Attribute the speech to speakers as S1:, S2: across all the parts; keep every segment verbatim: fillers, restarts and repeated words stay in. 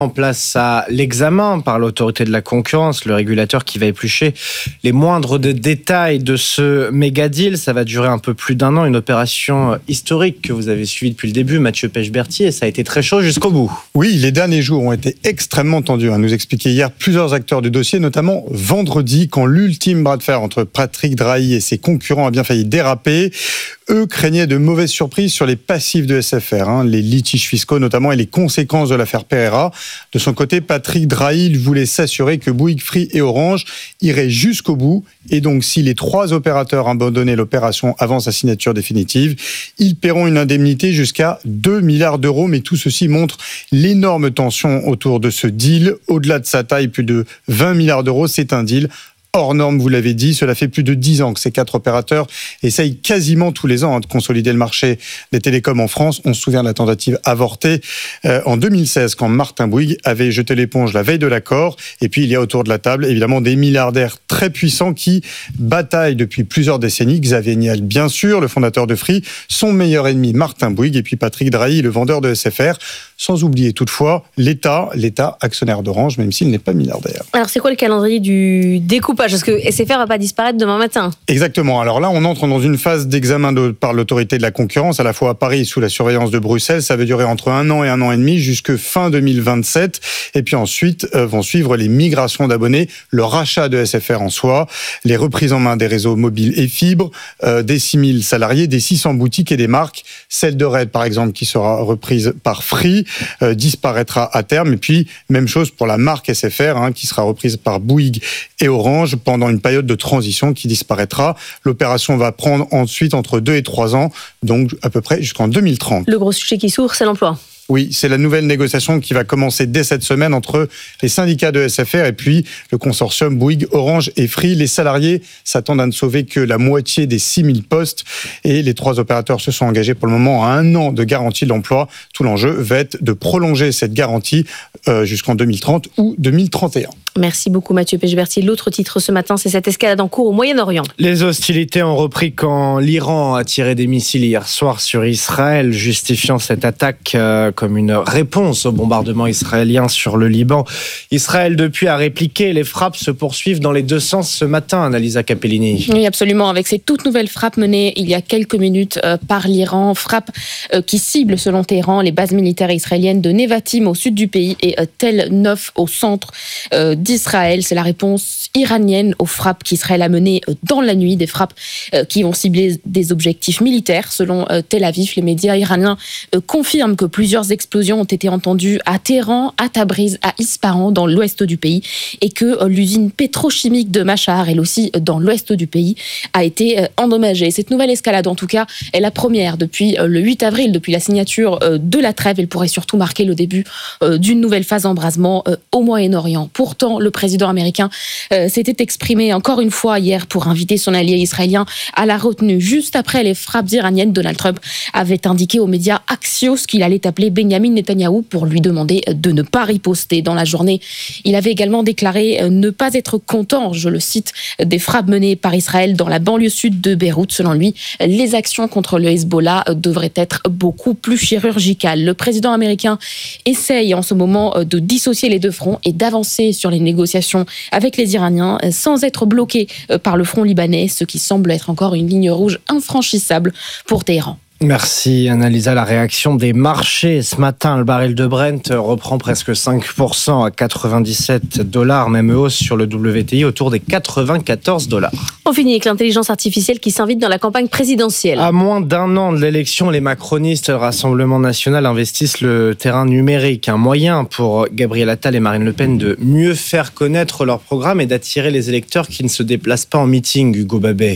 S1: En place à l'examen par l'autorité de la concurrence, le régulateur qui va éplucher les moindres de détails de ce méga deal. Ça va durer un peu plus d'un an, une opération historique que vous avez suivie depuis le début, Mathieu Pechberti, et ça a été très chaud jusqu'au bout.
S2: Oui, les derniers jours ont été extrêmement tendus, hein, nous expliquait hier plusieurs acteurs du dossier, notamment vendredi, quand l'ultime bras de fer entre Patrick Drahi et ses concurrents a bien failli déraper. Eux craignaient de mauvaises surprises sur les passifs de S F R, hein, les litiges fiscaux notamment et les conséquences de l'affaire Pereira. De son côté, Patrick Drahi voulait s'assurer que Bouygues, Free et Orange iraient jusqu'au bout. Et donc, si les trois opérateurs abandonnaient l'opération avant sa signature définitive, ils paieront une indemnité jusqu'à deux milliards d'euros. Mais tout ceci montre l'énorme tension autour de ce deal. Au-delà de sa taille, plus de vingt milliards d'euros, c'est un deal hors norme, vous l'avez dit. Cela fait plus de dix ans que ces quatre opérateurs essayent quasiment tous les ans hein, de consolider le marché des télécoms en France. On se souvient de la tentative avortée euh, en deux mille seize, quand Martin Bouygues avait jeté l'éponge la veille de l'accord. Et puis, il y a autour de la table, évidemment, des milliardaires très puissants qui bataillent depuis plusieurs décennies. Xavier Niel, bien sûr, le fondateur de Free, son meilleur ennemi, Martin Bouygues, et puis Patrick Drahi, le vendeur de S F R. Sans oublier toutefois l'État, l'État actionnaire d'Orange, même s'il n'est pas milliardaire.
S3: Alors, c'est quoi le calendrier du découpage ? Parce que S F R ne va pas disparaître demain matin.
S2: Exactement. Alors là, on entre dans une phase d'examen de, par l'autorité de la concurrence, à la fois à Paris sous la surveillance de Bruxelles. Ça va durer entre un an et un an et demi, jusque fin deux mille vingt-sept. Et puis ensuite, euh, vont suivre les migrations d'abonnés, le rachat de S F R en soi, les reprises en main des réseaux mobiles et fibres, euh, des six mille salariés, des six cents boutiques et des marques. Celle de Red, par exemple, qui sera reprise par Free, euh, disparaîtra à terme. Et puis, même chose pour la marque S F R, hein, qui sera reprise par Bouygues et Orange pendant une période de transition qui disparaîtra. L'opération va prendre ensuite entre deux et trois ans, donc à peu près jusqu'en deux mille trente.
S3: Le gros sujet qui s'ouvre, c'est l'emploi.
S2: Oui, c'est la nouvelle négociation qui va commencer dès cette semaine entre les syndicats de S F R et puis le consortium Bouygues, Orange et Free. Les salariés s'attendent à ne sauver que la moitié des six mille postes et les trois opérateurs se sont engagés pour le moment à un an de garantie de l'emploi. Tout l'enjeu va être de prolonger cette garantie euh, jusqu'en deux mille trente ou deux mille trente et un.
S3: Merci beaucoup Mathieu Pechberti. L'autre titre ce matin, c'est cette escalade en cours au Moyen-Orient.
S1: Les hostilités ont repris quand l'Iran a tiré des missiles hier soir sur Israël, justifiant cette attaque euh, comme une réponse au bombardement israélien sur le Liban. Israël, depuis, a répliqué. Les frappes se poursuivent dans les deux sens ce matin, Annalisa Capellini.
S4: Oui, absolument. Avec ces toutes nouvelles frappes menées il y a quelques minutes euh, par l'Iran, frappes euh, qui ciblent, selon Téhéran, les bases militaires israéliennes de Nevatim au sud du pays et euh, Tel Nof au centre euh, d'Israël. C'est la réponse iranienne aux frappes qu'Israël a menées euh, dans la nuit, des frappes euh, qui ont ciblé des objectifs militaires. Selon euh, Tel Aviv, les médias iraniens euh, confirment que plusieurs explosions ont été entendues à Téhéran, à Tabriz, à Ispahan, dans l'ouest du pays, et que euh, l'usine pétrochimique de Machar, elle aussi euh, dans l'ouest du pays, a été euh, endommagée. Cette nouvelle escalade, en tout cas, est la première depuis euh, le huit avril, depuis la signature euh, de la trêve. Elle pourrait surtout marquer le début euh, d'une nouvelle phase d'embrasement euh, au Moyen-Orient. Pourtant, le président américain euh, s'était exprimé encore une fois hier pour inviter son allié israélien à la retenue. Juste après les frappes iraniennes, Donald Trump avait indiqué aux médias Axios qu'il allait appeler Benjamin Netanyahou pour lui demander de ne pas riposter. Dans la journée, il avait également déclaré ne pas être content, je le cite, des frappes menées par Israël dans la banlieue sud de Beyrouth. Selon lui, les actions contre le Hezbollah devraient être beaucoup plus chirurgicales. Le président américain essaye en ce moment de dissocier les deux fronts et d'avancer sur les négociations avec les Iraniens sans être bloqué par le front libanais, ce qui semble être encore une ligne rouge infranchissable pour Téhéran.
S1: Merci Annalisa. La réaction des marchés ce matin, le baril de Brent reprend presque cinq pour cent à quatre-vingt-dix-sept dollars, même hausse sur le W T I autour des quatre-vingt-quatorze dollars.
S3: On finit avec l'intelligence artificielle qui s'invite dans la campagne présidentielle.
S1: À moins d'un an de l'élection, les macronistes et le Rassemblement national investissent le terrain numérique, un moyen pour Gabriel Attal et Marine Le Pen de mieux faire connaître leur programme et d'attirer les électeurs qui ne se déplacent pas en meeting, Hugo Babet.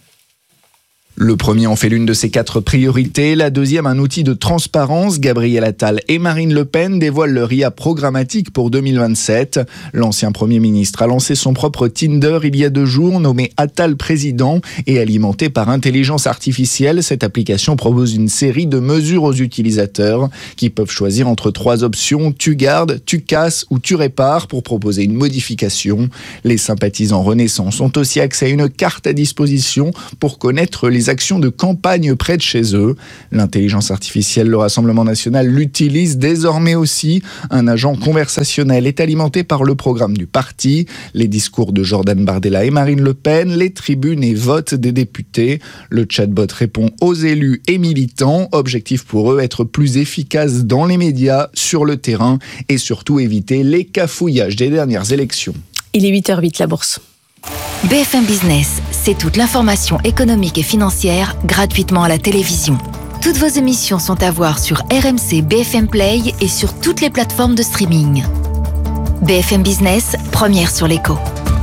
S5: Le premier en fait l'une de ses quatre priorités, la deuxième un outil de transparence. Gabriel Attal et Marine Le Pen dévoilent leur I A programmatique pour deux mille vingt-sept. L'ancien Premier ministre a lancé son propre Tinder il y a deux jours, nommé Attal Président, et alimenté par intelligence artificielle. Cette application propose une série de mesures aux utilisateurs qui peuvent choisir entre trois options, tu gardes, tu casses ou tu répares, pour proposer une modification. Les sympathisants Renaissance ont aussi accès à une carte à disposition pour connaître les actions de campagne près de chez eux. L'intelligence artificielle, le Rassemblement national l'utilise désormais aussi. Un agent conversationnel est alimenté par le programme du parti, les discours de Jordan Bardella et Marine Le Pen, les tribunes et votes des députés. Le chatbot répond aux élus et militants. Objectif pour eux, être plus efficace dans les médias, sur le terrain et surtout éviter les cafouillages des dernières élections.
S3: Il est huit heures huit, la bourse.
S6: B F M Business, c'est toute l'information économique et financière gratuitement à la télévision. Toutes vos émissions sont à voir sur R M C B F M Play et sur toutes les plateformes de streaming. B F M Business, première sur l'écho.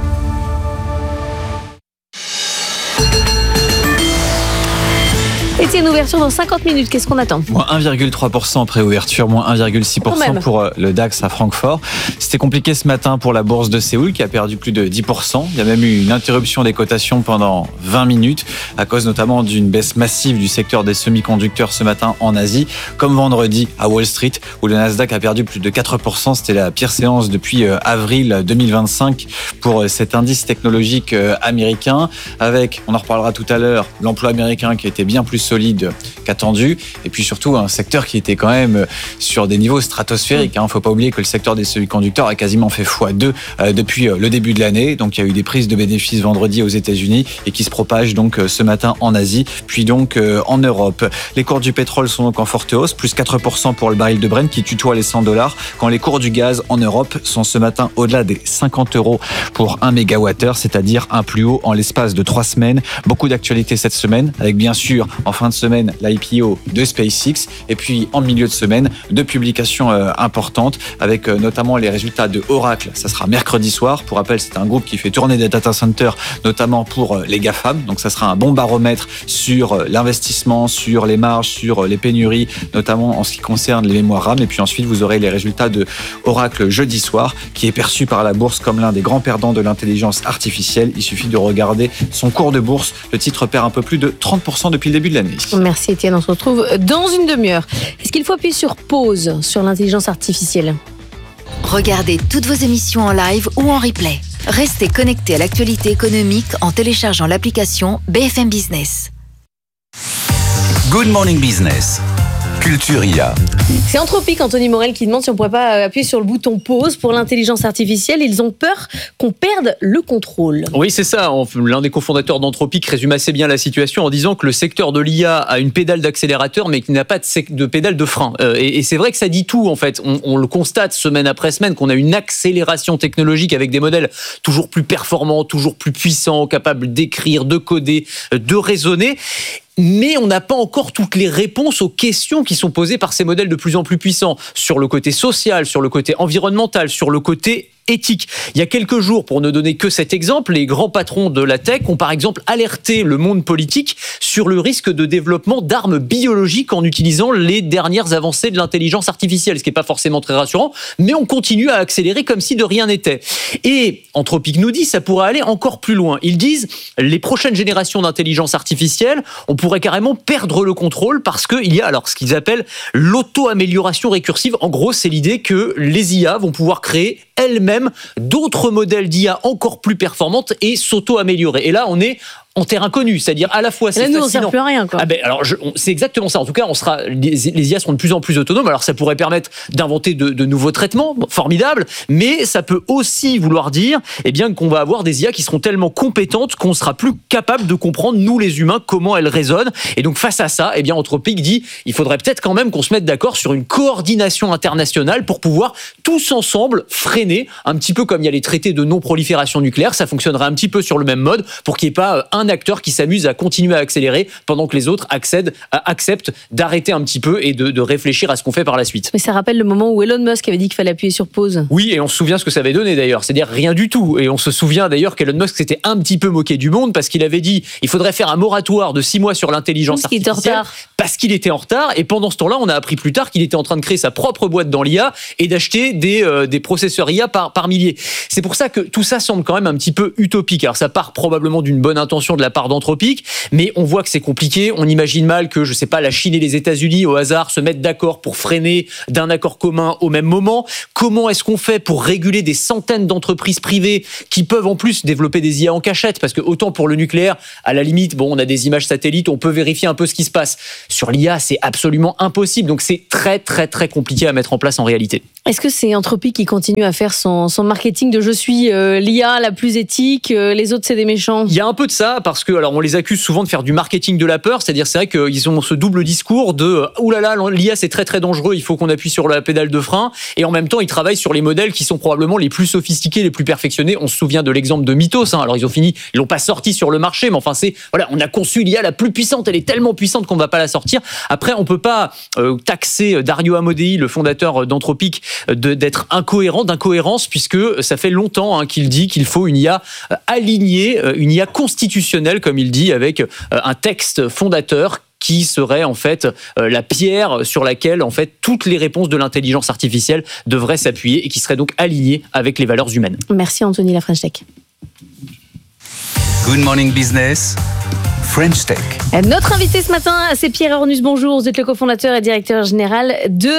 S3: Étienne, ouverture dans cinquante minutes, qu'est-ce qu'on attend ?
S7: Moins un virgule trois pour cent pré-ouverture, moins un virgule six pour cent pour le DAX à Francfort. C'était compliqué ce matin pour la bourse de Séoul qui a perdu plus de dix pour cent. Il y a même eu une interruption des cotations pendant vingt minutes à cause notamment d'une baisse massive du secteur des semi-conducteurs ce matin en Asie, comme vendredi à Wall Street où le Nasdaq a perdu plus de quatre pour cent. C'était la pire séance depuis avril deux mille vingt-cinq pour cet indice technologique américain avec, on en reparlera tout à l'heure, l'emploi américain qui était bien plus solide qu'attendu, et puis surtout un secteur qui était quand même sur des niveaux stratosphériques. Il ne faut pas oublier que le secteur des semi-conducteurs a quasiment fait fois deux euh, depuis le début de l'année. Donc il y a eu des prises de bénéfices vendredi aux États-Unis et qui se propagent donc ce matin en Asie, puis donc euh, en Europe. Les cours du pétrole sont donc en forte hausse, plus quatre pour cent pour le baril de Brent qui tutoie les cent dollars, quand les cours du gaz en Europe sont ce matin au-delà des cinquante euros pour un mégawattheure, c'est-à-dire un plus haut en l'espace de trois semaines. Beaucoup d'actualités cette semaine, avec bien sûr en fin de semaine l'I P O de SpaceX et puis en milieu de semaine deux publications euh, importantes avec euh, notamment les résultats de Oracle. Ça sera mercredi soir. Pour rappel, c'est un groupe qui fait tourner des data centers notamment pour euh, les GAFAM. Donc ça sera un bon baromètre sur euh, l'investissement, sur les marges, sur euh, les pénuries, notamment en ce qui concerne les mémoires RAM. Et puis ensuite, vous aurez les résultats de Oracle jeudi soir, qui est perçu par la bourse comme l'un des grands perdants de l'intelligence artificielle. Il suffit de regarder son cours de bourse. Le titre perd un peu plus de trente pour cent depuis le début de l'année.
S3: Merci Étienne, on se retrouve dans une demi-heure. Est-ce qu'il faut appuyer sur pause sur l'intelligence artificielle ?
S6: Regardez toutes vos émissions en live ou en replay. Restez connectés à l'actualité économique en téléchargeant l'application B F M Business.
S8: Good Morning Business. Culture I A.
S3: C'est Anthropic, Anthony Morel, qui demande si on ne pourrait pas appuyer sur le bouton pause pour l'intelligence artificielle. Ils ont peur qu'on perde le contrôle.
S9: Oui, c'est ça. L'un des cofondateurs d'Anthropic résume assez bien la situation en disant que le secteur de l'I A a une pédale d'accélérateur, mais qu'il n'a pas de, sec- de pédale de frein. Euh, et, et c'est vrai que ça dit tout, en fait. On, on le constate semaine après semaine qu'on a une accélération technologique avec des modèles toujours plus performants, toujours plus puissants, capables d'écrire, de coder, de raisonner. Mais on n'a pas encore toutes les réponses aux questions qui sont posées par ces modèles de plus en plus puissants sur le côté social, sur le côté environnemental, sur le côté éthique. Il y a quelques jours, pour ne donner que cet exemple, les grands patrons de la tech ont par exemple alerté le monde politique sur le risque de développement d'armes biologiques en utilisant les dernières avancées de l'intelligence artificielle, ce qui n'est pas forcément très rassurant, mais on continue à accélérer comme si de rien n'était. Et Anthropic nous dit, ça pourrait aller encore plus loin. Ils disent, les prochaines générations d'intelligence artificielle, on pourrait carrément perdre le contrôle parce qu'il y a alors ce qu'ils appellent l'auto-amélioration récursive. En gros, c'est l'idée que les I A vont pouvoir créer elles-mêmes d'autres modèles d'I A encore plus performantes et s'auto-améliorer. Et là, on est en terre inconnue, c'est-à-dire à la fois c'est
S3: là, nous,
S9: fascinant.
S3: on ne sert plus à rien, quoi.
S9: Ah ben, alors, je, on, c'est exactement ça. En tout cas, on sera, les, les I A seront de plus en plus autonomes. Alors, ça pourrait permettre d'inventer de, de nouveaux traitements, bon, formidables, mais ça peut aussi vouloir dire, eh bien, qu'on va avoir des I A qui seront tellement compétentes qu'on sera plus capable de comprendre, nous les humains, comment elles raisonnent. Et donc, face à ça, eh bien, Anthropic dit, il faudrait peut-être quand même qu'on se mette d'accord sur une coordination internationale pour pouvoir tous ensemble freiner, un petit peu comme il y a les traités de non-prolifération nucléaire. Ça fonctionnerait un petit peu sur le même mode pour qu'il n'y ait pas un acteur qui s'amuse à continuer à accélérer pendant que les autres accèdent, acceptent d'arrêter un petit peu et de, de réfléchir à ce qu'on fait par la suite.
S3: Mais ça rappelle le moment où Elon Musk avait dit qu'il fallait appuyer sur pause.
S9: Oui, et on se souvient ce que ça avait donné d'ailleurs, c'est-à-dire rien du tout. Et on se souvient d'ailleurs qu'Elon Musk s'était un petit peu moqué du monde parce qu'il avait dit il faudrait faire un moratoire de six mois sur l'intelligence
S3: parce qu'il
S9: artificielle.
S3: était en retard.
S9: Parce qu'il était en retard. Et pendant ce temps-là, on a appris plus tard qu'il était en train de créer sa propre boîte dans l'I A et d'acheter des, euh, des processeurs I A par, par milliers. C'est pour ça que tout ça semble quand même un petit peu utopique. Alors ça part probablement d'une bonne intention de la part d'Anthropic, mais on voit que c'est compliqué. On imagine mal que, je sais pas, la Chine et les États-Unis, au hasard, se mettent d'accord pour freiner d'un accord commun au même moment. Comment est-ce qu'on fait pour réguler des centaines d'entreprises privées qui peuvent en plus développer des I A en cachette? Parce que autant pour le nucléaire, à la limite, bon, on a des images satellites, on peut vérifier un peu ce qui se passe. Sur l'I A, c'est absolument impossible. Donc c'est très, très, très compliqué à mettre en place en réalité.
S3: Est-ce que c'est Anthropic qui continue à faire son, son marketing de je suis euh, l'I A la plus éthique, euh, les autres c'est des méchants?
S9: Il y a un peu de ça, parce que alors on les accuse souvent de faire du marketing de la peur, c'est-à-dire c'est vrai qu'ils ont ce double discours de oulala, l'I A c'est très très dangereux, il faut qu'on appuie sur la pédale de frein, et en même temps ils travaillent sur les modèles qui sont probablement les plus sophistiqués, les plus perfectionnés. On se souvient de l'exemple de Mythos, hein. Alors ils ont fini, ils l'ont pas sorti sur le marché, mais enfin c'est voilà, on a conçu l'I A la plus puissante, elle est tellement puissante qu'on va pas la sortir. Après on peut pas euh, taxer Dario Amodei, le fondateur d'Anthropic, de, d'être incohérent, d'incohérence, puisque ça fait longtemps hein, qu'il dit qu'il faut une I A alignée, une I A constitutionnelle, comme il dit, avec un texte fondateur qui serait en fait la pierre sur laquelle en fait toutes les réponses de l'intelligence artificielle devraient s'appuyer et qui serait donc alignée avec les valeurs humaines.
S3: Merci Anthony La French Tech.
S8: Good Morning Business, French Tech.
S3: Notre invité ce matin, c'est Pierre Ornus. Bonjour, vous êtes le cofondateur et directeur général de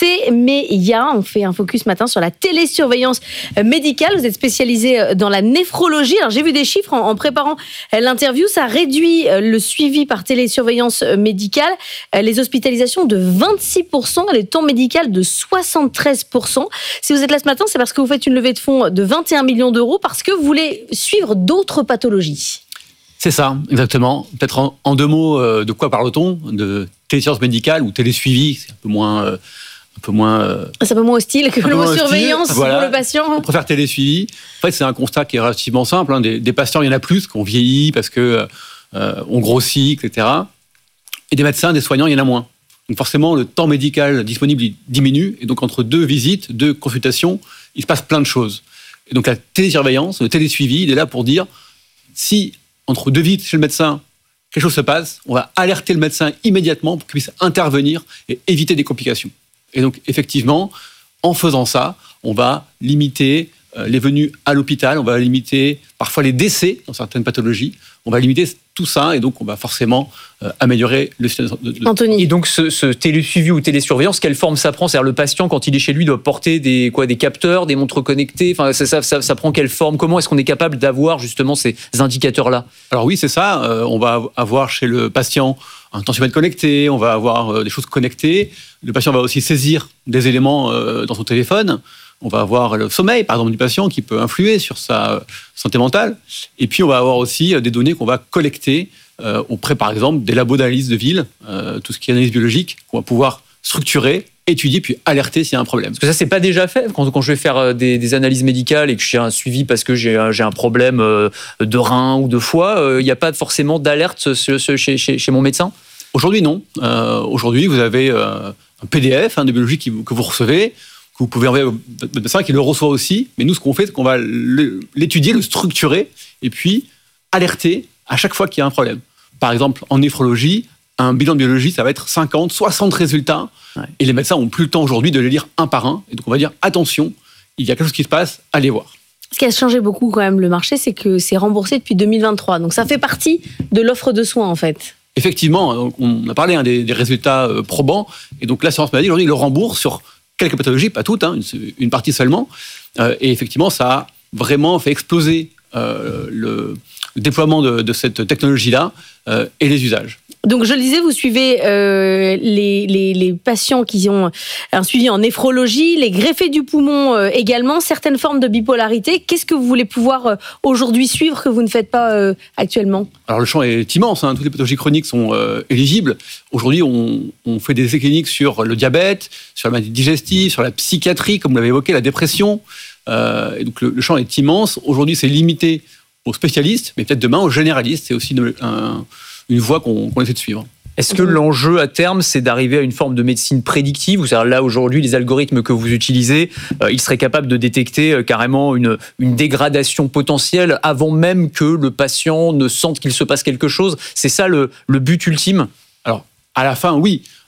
S3: CMeya. On fait un focus ce matin sur la télésurveillance médicale. Vous êtes spécialisé dans la néphrologie. Alors j'ai vu des chiffres en, en préparant l'interview. Ça réduit le suivi par télésurveillance médicale, les hospitalisations de vingt-six pour cent, les temps médicaux de soixante-treize pour cent. Si vous êtes là ce matin, c'est parce que vous faites une levée de fonds de vingt et un millions d'euros parce que vous voulez suivre d'autres pathologies.
S10: C'est ça, exactement. Peut-être en, en deux mots, euh, de quoi parle-t-on? De télésurveillance médicale ou télésuivi, c'est un peu moins... Euh, un peu moins euh,
S3: c'est un peu moins hostile que le mot surveillance voilà. Pour le patient.
S10: On préfère télésuivi. En fait, c'est un constat qui est relativement simple. Hein. Des, des patients, il y en a plus, qu'on vieillit parce que euh, on grossit, et cetera. Et des médecins, des soignants, il y en a moins. Donc forcément, le temps médical disponible il diminue. Et donc, entre deux visites, deux consultations, il se passe plein de choses. Et donc, la télésurveillance, le télésuivi, il est là pour dire si... entre deux visites chez le médecin, quelque chose se passe, on va alerter le médecin immédiatement pour qu'il puisse intervenir et éviter des complications. Et donc, effectivement, en faisant ça, on va limiter les venues à l'hôpital, on va limiter parfois les décès dans certaines pathologies, on va limiter tout ça et donc on va forcément euh, améliorer le système de, de...
S3: Anthony.
S9: Et donc ce, ce télésuivi ou télésurveillance, quelle forme ça prend? C'est-à-dire le patient, quand il est chez lui, doit porter des, quoi, des capteurs, des montres connectées, enfin, ça, ça, ça, ça prend quelle forme? Comment est-ce qu'on est capable d'avoir justement ces indicateurs-là?
S10: Alors oui, c'est ça, euh, on va avoir chez le patient un tensiomètre connecté, on va avoir euh, des choses connectées, le patient va aussi saisir des éléments euh, dans son téléphone. On va avoir le sommeil, par exemple, du patient qui peut influer sur sa santé mentale. Et puis, on va avoir aussi des données qu'on va collecter euh, auprès, par exemple, des labos d'analyse de ville, euh, tout ce qui est analyse biologique, qu'on va pouvoir structurer, étudier, puis alerter s'il y a un problème.
S9: Parce que ça, c'est pas déjà fait. Quand, quand je vais faire des, des analyses médicales et que j'ai un suivi parce que j'ai un, j'ai un problème de rein ou de foie, il euh, n'y a pas forcément d'alerte chez, chez, chez mon médecin?
S10: Aujourd'hui, non. Euh, aujourd'hui, vous avez euh, un P D F hein, de biologie qui, que vous recevez, que vous pouvez envoyer au médecin qui le reçoit aussi. Mais nous, ce qu'on fait, c'est qu'on va l'étudier, le structurer, et puis alerter à chaque fois qu'il y a un problème. Par exemple, en néphrologie, un bilan de biologie, ça va être cinquante, soixante résultats. Ouais. Et les médecins n'ont plus le temps aujourd'hui de les lire un par un. Et donc, on va dire, attention, il y a quelque chose qui se passe, allez voir.
S3: Ce qui a changé beaucoup quand même le marché, c'est que c'est remboursé depuis deux mille vingt-trois. Donc, ça fait partie de l'offre de soins, en fait.
S10: Effectivement, on a parlé hein, des, des résultats probants. Et donc, l'assurance maladie, aujourd'hui, le rembourse sur quelques pathologies, pas toutes, hein, une, une partie seulement. Euh, et effectivement, ça a vraiment fait exploser euh, le, le déploiement de, de cette technologie-là euh, et les usages.
S3: Donc, je le disais, vous suivez euh, les, les, les patients qui ont un suivi en néphrologie, les greffés du poumon euh, également, certaines formes de bipolarité. Qu'est-ce que vous voulez pouvoir euh, aujourd'hui suivre que vous ne faites pas euh, actuellement? Alors,
S10: le champ est immense. Hein, toutes les pathologies chroniques sont euh, éligibles. Aujourd'hui, on, on fait des essais cliniques sur le diabète, sur la maladie digestive, sur la psychiatrie, comme vous l'avez évoqué, la dépression. Euh, et donc, le, le champ est immense. Aujourd'hui, c'est limité aux spécialistes, mais peut-être demain aux généralistes. C'est aussi une, un... une voie qu'on, qu'on essaie de suivre.
S9: Est-ce que l'enjeu à terme, c'est d'arriver à une forme de médecine prédictive? C'est-à-dire là, aujourd'hui, les algorithmes que vous utilisez, euh, ils seraient capables de détecter euh, carrément une, une dégradation potentielle avant même que le patient ne sente qu'il se passe quelque chose? C'est ça le, le but ultime?
S10: Alors, à la fin, oui.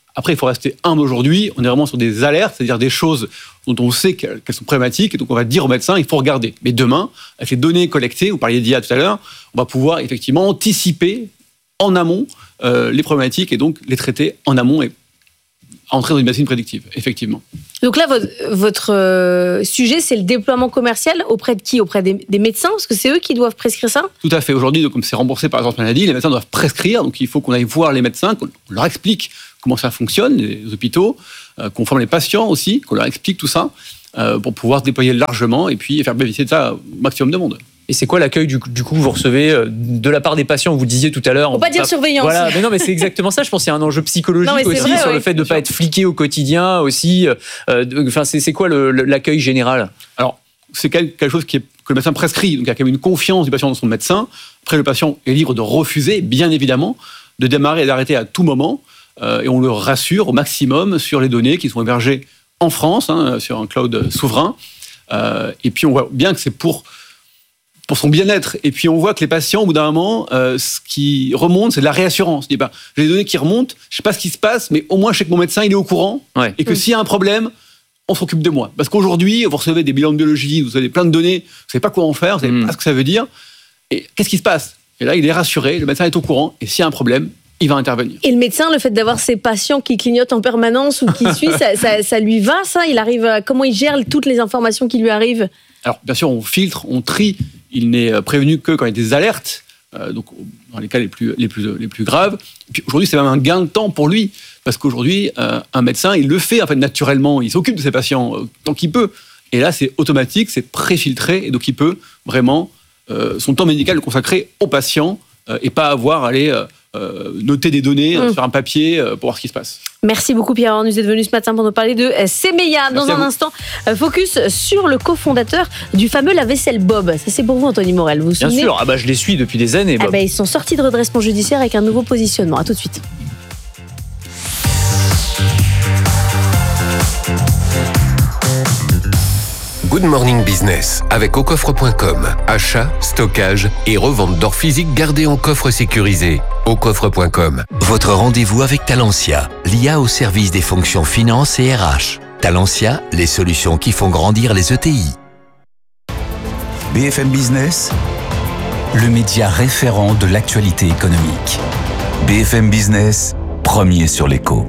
S10: Après, il faut rester humble aujourd'hui. On est vraiment sur des alertes, c'est-à-dire des choses dont on sait qu'elles sont problématiques. Et donc, on va dire au médecin, il faut regarder. Mais demain, avec les données collectées, vous parliez d'I A tout à l'heure, on va pouvoir effectivement anticiper en amont euh, les problématiques et donc les traiter en amont et entrer dans une médecine prédictive, effectivement.
S3: Donc là, votre, votre euh, sujet, c'est le déploiement commercial auprès de qui ? Auprès des, des médecins ? Parce que c'est eux qui doivent prescrire ça ?
S10: Tout à fait. Aujourd'hui, donc, comme c'est remboursé par l'assurance maladie, les médecins doivent prescrire. Donc il faut qu'on aille voir les médecins, qu'on leur explique comment ça fonctionne, les hôpitaux, euh, qu'on forme les patients aussi, qu'on leur explique tout ça, euh, pour pouvoir se déployer largement et puis faire bénéficier de ça au maximum de monde.
S9: Et c'est quoi l'accueil du, du coup vous recevez de la part des patients? Vous disiez tout à l'heure.
S3: Faut pas dire surveillance.
S9: Voilà, mais non, mais c'est exactement ça. Je pense qu'il y a un enjeu psychologique
S3: non,
S9: aussi
S3: vrai,
S9: sur
S3: ouais,
S9: le fait de ne pas être fliqué au quotidien aussi. Euh, enfin, c'est, c'est quoi le, l'accueil général?
S10: Alors, c'est quelque chose qui est, que le médecin prescrit. Donc, il y a quand même une confiance du patient dans son médecin. Après, le patient est libre de refuser, bien évidemment, de démarrer et d'arrêter à tout moment. Euh, et on le rassure au maximum sur les données qui sont hébergées en France, hein, sur un cloud souverain. Euh, et puis, on voit bien que c'est pour pour son bien-être. Et puis, on voit que les patients, au bout d'un moment, euh, ce qui remonte, c'est de la réassurance. Il dit, bah, j'ai des données qui remontent, je ne sais pas ce qui se passe, mais au moins, je sais que mon médecin, il est au courant. Ouais. Et que mmh. s'il y a un problème, on s'occupe de moi. Parce qu'aujourd'hui, vous recevez des bilans de biologie, vous avez plein de données, vous ne savez pas quoi en faire, vous ne savez mmh. pas ce que ça veut dire. Et qu'est-ce qui se passe? Et là, il est rassuré, le médecin est au courant, et s'il y a un problème, il va intervenir.
S3: Et le médecin, le fait d'avoir ses patients qui clignotent en permanence ou qui suivent, ça, ça, ça lui va, ça? Il arrive à, comment il gère toutes les informations qui lui arrivent?
S10: Alors, bien sûr, on filtre, on trie. Il n'est prévenu que quand il y a des alertes, euh, donc dans les cas les plus, les plus, les plus graves. Et puis aujourd'hui, c'est même un gain de temps pour lui, parce qu'aujourd'hui, euh, un médecin, il le fait en fait naturellement. Il s'occupe de ses patients euh, tant qu'il peut. Et là, c'est automatique, c'est préfiltré, et donc il peut vraiment euh, son temps médical le consacrer aux patients euh, et pas avoir à aller euh, euh, noter des données mmh. euh, sur un papier euh, pour voir ce qui se passe.
S3: Merci beaucoup Pierre Arnus d'être venu ce matin pour nous parler de Semeya. Dans un instant, focus sur le cofondateur du fameux lave-vaisselle Bob. Ça c'est pour vous Anthony Morel, vous vous souvenez?
S9: Bien sûr, ah bah, je les suis depuis des années Bob.
S3: Ah bah, ils sont sortis de redressement judiciaire avec un nouveau positionnement. A tout de suite.
S11: Good Morning Business avec au coffre point com. Achat, stockage et revente d'or physique gardé en coffre sécurisé. au coffre point com.
S12: Votre rendez-vous avec Talentia, l'I A au service des fonctions finance et R H. Talentia, les solutions qui font grandir les E T I.
S8: B F M Business, le média référent de l'actualité économique. B F M Business, premier sur l'écho.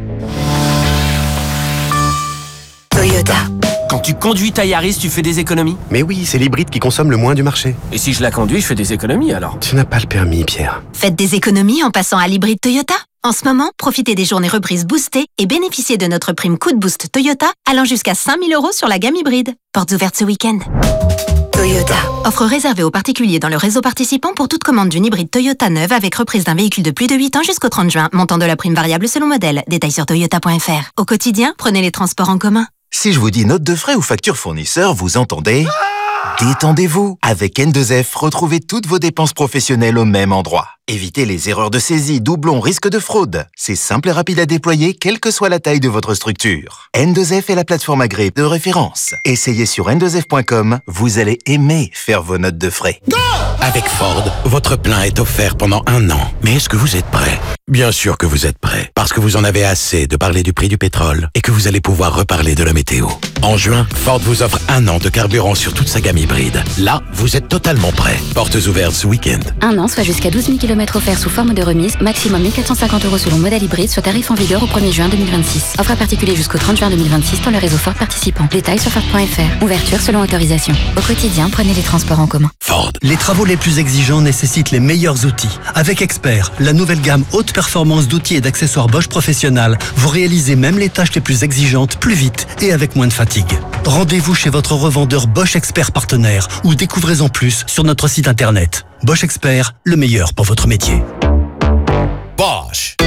S13: Toyota. Quand tu conduis ta Yaris, tu fais des économies?
S14: Mais oui, c'est l'hybride qui consomme le moins du marché.
S13: Et si je la conduis, je fais des économies alors?
S14: Tu n'as pas le permis, Pierre.
S15: Faites des économies en passant à l'hybride Toyota. En ce moment, profitez des journées reprises boostées et bénéficiez de notre prime coup de boost Toyota allant jusqu'à cinq mille euros sur la gamme hybride. Portes ouvertes ce week-end.
S13: Toyota.
S15: Offre réservée aux particuliers dans le réseau participant pour toute commande d'une hybride Toyota neuve avec reprise d'un véhicule de plus de huit ans jusqu'au trente juin. Montant de la prime variable selon modèle. Détails sur toyota point f r. Au quotidien, prenez les transports en commun.
S16: Si je vous dis note de frais ou facture fournisseur, vous entendez? Détendez-vous. Avec N deux F, retrouvez toutes vos dépenses professionnelles au même endroit. Évitez les erreurs de saisie, doublons, risques de fraude. C'est simple et rapide à déployer, quelle que soit la taille de votre structure. N deux F est la plateforme agréée de référence. Essayez sur N deux F point com, vous allez aimer faire vos notes de frais.
S17: Go! Avec Ford, votre plein est offert pendant un an. Mais est-ce que vous êtes prêt? Bien sûr que vous êtes prêt, parce que vous en avez assez de parler du prix du pétrole et que vous allez pouvoir reparler de la météo. En juin, Ford vous offre un an de carburant sur toute sa gamme hybride. Là, vous êtes totalement prêt. Portes ouvertes ce week-end.
S18: Un an, soit jusqu'à douze mille kilomètres offerts sous forme de remise, maximum mille quatre cent cinquante euros selon modèle hybride sur tarif en vigueur au premier juin deux mille vingt-six. Offre à particulier jusqu'au trente juin deux mille vingt-six dans le réseau Ford participant. Détails sur Ford point f r. Ouverture selon autorisation. Au quotidien, prenez les transports en commun.
S17: Ford.
S19: Les travaux les plus exigeants nécessitent les meilleurs outils. Avec Expert, la nouvelle gamme haute performance d'outils et d'accessoires Bosch Professionnel, vous réalisez même les tâches les plus exigeantes plus vite et avec moins de fatigue. Rendez-vous chez votre revendeur Bosch Expert partenaire ou découvrez-en plus sur notre site internet. Bosch Expert, le meilleur pour votre métier.
S17: Bosch.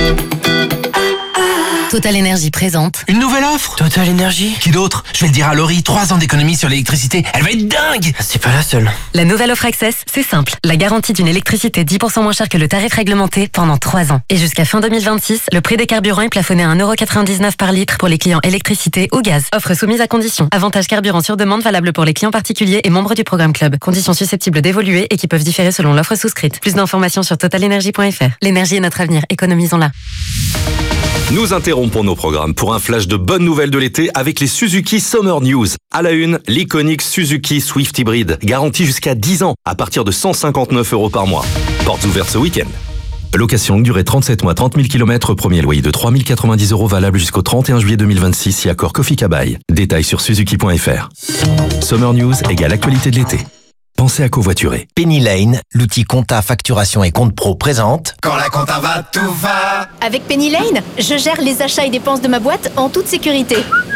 S20: Total Énergie présente.
S13: Une nouvelle offre? Total Énergie? Qui d'autre? Je vais le dire à Laurie, trois ans d'économie sur l'électricité. Elle va être dingue! C'est pas la seule.
S20: La nouvelle offre Access, c'est simple. La garantie d'une électricité dix pour cent moins chère que le tarif réglementé pendant trois ans. Et jusqu'à fin deux mille vingt-six, le prix des carburants est plafonné à un euro quatre-vingt-dix-neuf par litre pour les clients électricité ou gaz. Offre soumise à conditions. Avantage carburant sur demande valable pour les clients particuliers et membres du programme Club. Conditions susceptibles d'évoluer et qui peuvent différer selon l'offre souscrite. Plus d'informations sur total énergie point f r. L'énergie est notre avenir, économisons-la.
S21: Nous interrogeons interrompons nos programmes pour un flash de bonnes nouvelles de l'été avec les Suzuki Summer News. À la une, l'iconique Suzuki Swift Hybrid, garantie jusqu'à dix ans à partir de cent cinquante-neuf euros par mois. Portes ouvertes ce week-end. Location longue durée trente-sept mois, trente mille kilomètres, premier loyer de trois mille quatre-vingt-dix euros valable jusqu'au trente et un juillet deux mille vingt-six si accord Kofi Kabaï. Détails sur suzuki point f r. Summer News égale actualité de l'été. Pensez à covoiturer.
S22: Penny Lane, l'outil compta, facturation et compte pro présente.
S23: Quand la compta va, tout va.
S24: Avec Penny Lane, je gère les achats et dépenses de ma boîte en toute sécurité.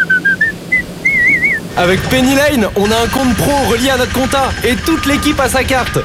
S25: Avec Penny Lane, on a un compte pro relié à notre compta et toute l'équipe a sa carte.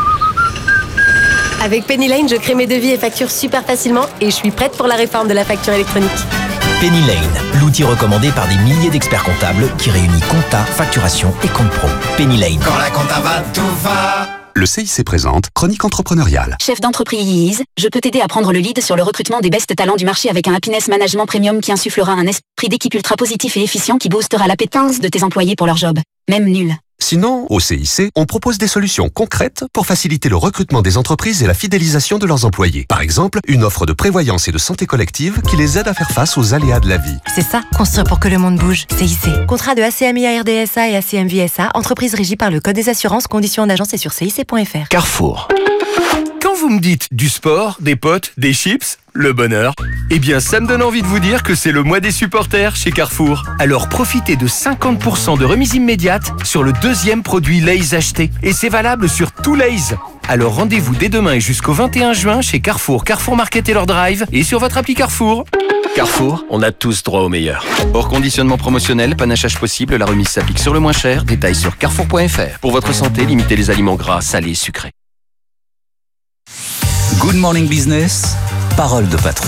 S24: Avec Penny Lane, je crée mes devis et factures super facilement et je suis prête pour la réforme de la facture électronique.
S22: Penny Lane, l'outil recommandé par des milliers d'experts comptables qui réunit compta, facturation et compte pro. Penny Lane.
S23: Quand la compta va, tout va.
S26: Le C I C présente Chronique entrepreneuriale.
S18: Chef d'entreprise, je peux t'aider à prendre le lead sur le recrutement des best talents du marché avec un Happiness Management Premium qui insufflera un esprit d'équipe ultra positif et efficient qui boostera l'appétence de tes employés pour leur job, même nul.
S26: Sinon, au C I C, on propose des solutions concrètes pour faciliter le recrutement des entreprises et la fidélisation de leurs employés. Par exemple, une offre de prévoyance et de santé collective qui les aide à faire face aux aléas de la vie.
S27: C'est ça, construire pour que le monde bouge. C I C. Contrat de A C M I A R D S A et A C M V S A, entreprise régie par le Code des assurances, conditions en agence et sur C I C point F R.
S22: Carrefour.
S13: Quand vous me dites du sport, des potes, des chips, le bonheur, eh bien ça me donne envie de vous dire que c'est le mois des supporters chez Carrefour. Alors profitez de cinquante pour cent de remise immédiate sur le deuxième produit Lay's acheté. Et c'est valable sur tout Lay's. Alors rendez-vous dès demain et jusqu'au vingt et un juin chez Carrefour, Carrefour Market et leur Drive et sur votre appli Carrefour.
S22: Carrefour, on a tous droit au meilleur.
S13: Hors conditionnement promotionnel, panachage possible, la remise s'applique sur le moins cher. Détails sur carrefour point F R. Pour votre santé, limitez les aliments gras, salés, sucrés.
S8: Good Morning Business, parole de patron.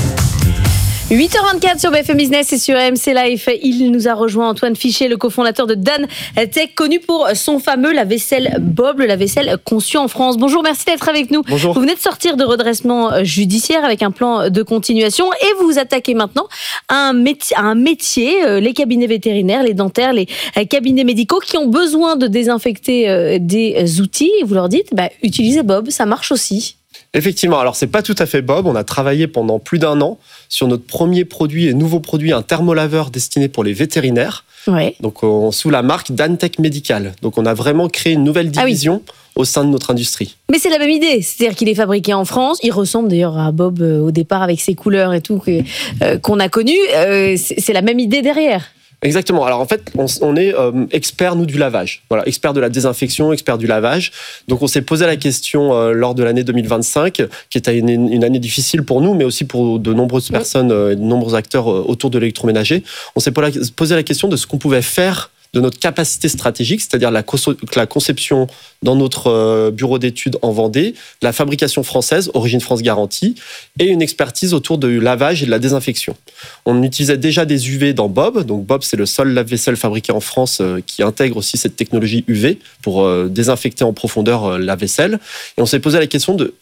S3: huit heures vingt-quatre sur B F M Business et sur R M C Live. Il nous a rejoint Antoine Fichet, le cofondateur de Dantec, connu pour son fameux lave-vaisselle Bob, le lave-vaisselle conçu en France. Bonjour, merci d'être avec nous.
S28: Bonjour.
S3: Vous venez de sortir de redressement judiciaire avec un plan de continuation et vous vous attaquez maintenant à un métier, à un métier les cabinets vétérinaires, les dentaires, les cabinets médicaux qui ont besoin de désinfecter des outils. Et vous leur dites, bah, utilisez Bob, ça marche aussi.
S28: Effectivement, alors c'est pas tout à fait Bob, on a travaillé pendant plus d'un an sur notre premier produit et nouveau produit, un thermolaveur destiné pour les vétérinaires.
S3: Ouais.
S28: Donc on, sous la marque Dantec Médical. Donc on a vraiment créé une nouvelle division ah oui. au sein de notre industrie.
S3: Mais c'est la même idée, c'est-à-dire qu'il est fabriqué en France, il ressemble d'ailleurs à Bob euh, au départ avec ses couleurs et tout que, euh, qu'on a connu, euh, c'est, c'est la même idée derrière.
S28: Exactement. Alors en fait, on, on est euh, experts, nous, du lavage. Voilà, experts de la désinfection, experts du lavage. Donc on s'est posé la question euh, lors de l'année deux mille vingt-cinq, qui était une, une année difficile pour nous, mais aussi pour de nombreuses personnes, euh, de nombreux acteurs euh, autour de l'électroménager. On s'est posé la question de ce qu'on pouvait faire de notre capacité stratégique, c'est-à-dire la, co- la conception dans notre bureau d'études en Vendée, la fabrication française, Origine France Garantie, et une expertise autour du lavage et de la désinfection. On utilisait déjà des U V dans Bob, donc Bob c'est le seul lave-vaisselle fabriqué en France euh, qui intègre aussi cette technologie U V pour euh, désinfecter en profondeur euh, la vaisselle. Et on s'est posé la question de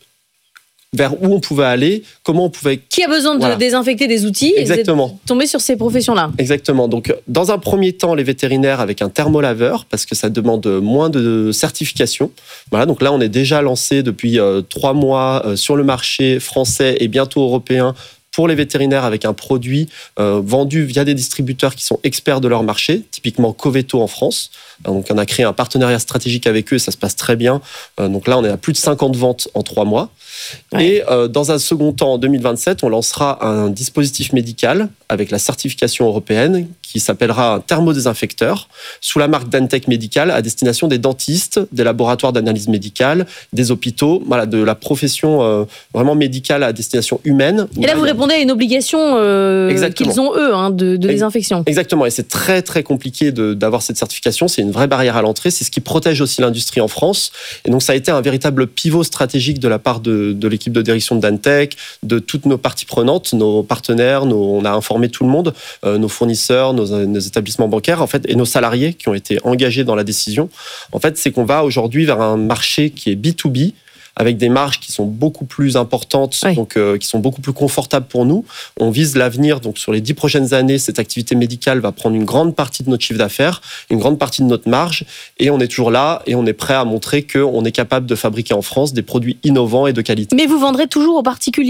S28: vers où on pouvait aller, comment on pouvait...
S3: Qui a besoin de voilà. désinfecter des outils.
S28: Exactement.
S3: Et vous êtes tombé sur ces professions-là.
S28: Exactement. Donc, dans un premier temps, les vétérinaires avec un thermolaveur, parce que ça demande moins de certification. Voilà, donc là, on est déjà lancé depuis euh, trois mois euh, sur le marché français et bientôt européen pour les vétérinaires avec un produit euh, vendu via des distributeurs qui sont experts de leur marché, typiquement Coveto en France. Donc, on a créé un partenariat stratégique avec eux et ça se passe très bien. Euh, donc là, on est à plus de cinquante ventes en trois mois. Ouais. Et euh, dans un second temps, en deux mille vingt-sept, on lancera un dispositif médical avec la certification européenne qui s'appellera un thermodésinfecteur sous la marque Dantec Médical à destination des dentistes, des laboratoires d'analyse médicale, des hôpitaux, voilà, de la profession euh, vraiment médicale à destination humaine.
S3: Et là, vous répondez à une obligation euh, qu'ils ont eux hein, de, de désinfection.
S28: Exactement, et c'est très très compliqué de, d'avoir cette certification, c'est une vraie barrière à l'entrée, c'est ce qui protège aussi l'industrie en France. Et donc ça a été un véritable pivot stratégique de la part de, de l'équipe de direction de Dantec, de toutes nos parties prenantes, nos partenaires, nos, on a informé tout le monde, euh, nos fournisseurs, nos, nos établissements bancaires en fait, et nos salariés qui ont été engagés dans la décision. En fait, c'est qu'on va aujourd'hui vers un marché qui est B deux B, avec des marges qui sont beaucoup plus importantes, oui. donc euh, qui sont beaucoup plus confortables pour nous. On vise l'avenir, donc sur les dix prochaines années, cette activité médicale va prendre une grande partie de notre chiffre d'affaires, une grande partie de notre marge, et on est toujours là, et on est prêt à montrer qu'on est capable de fabriquer en France des produits innovants et de qualité.
S3: Mais vous vendrez toujours aux particuliers quand même ?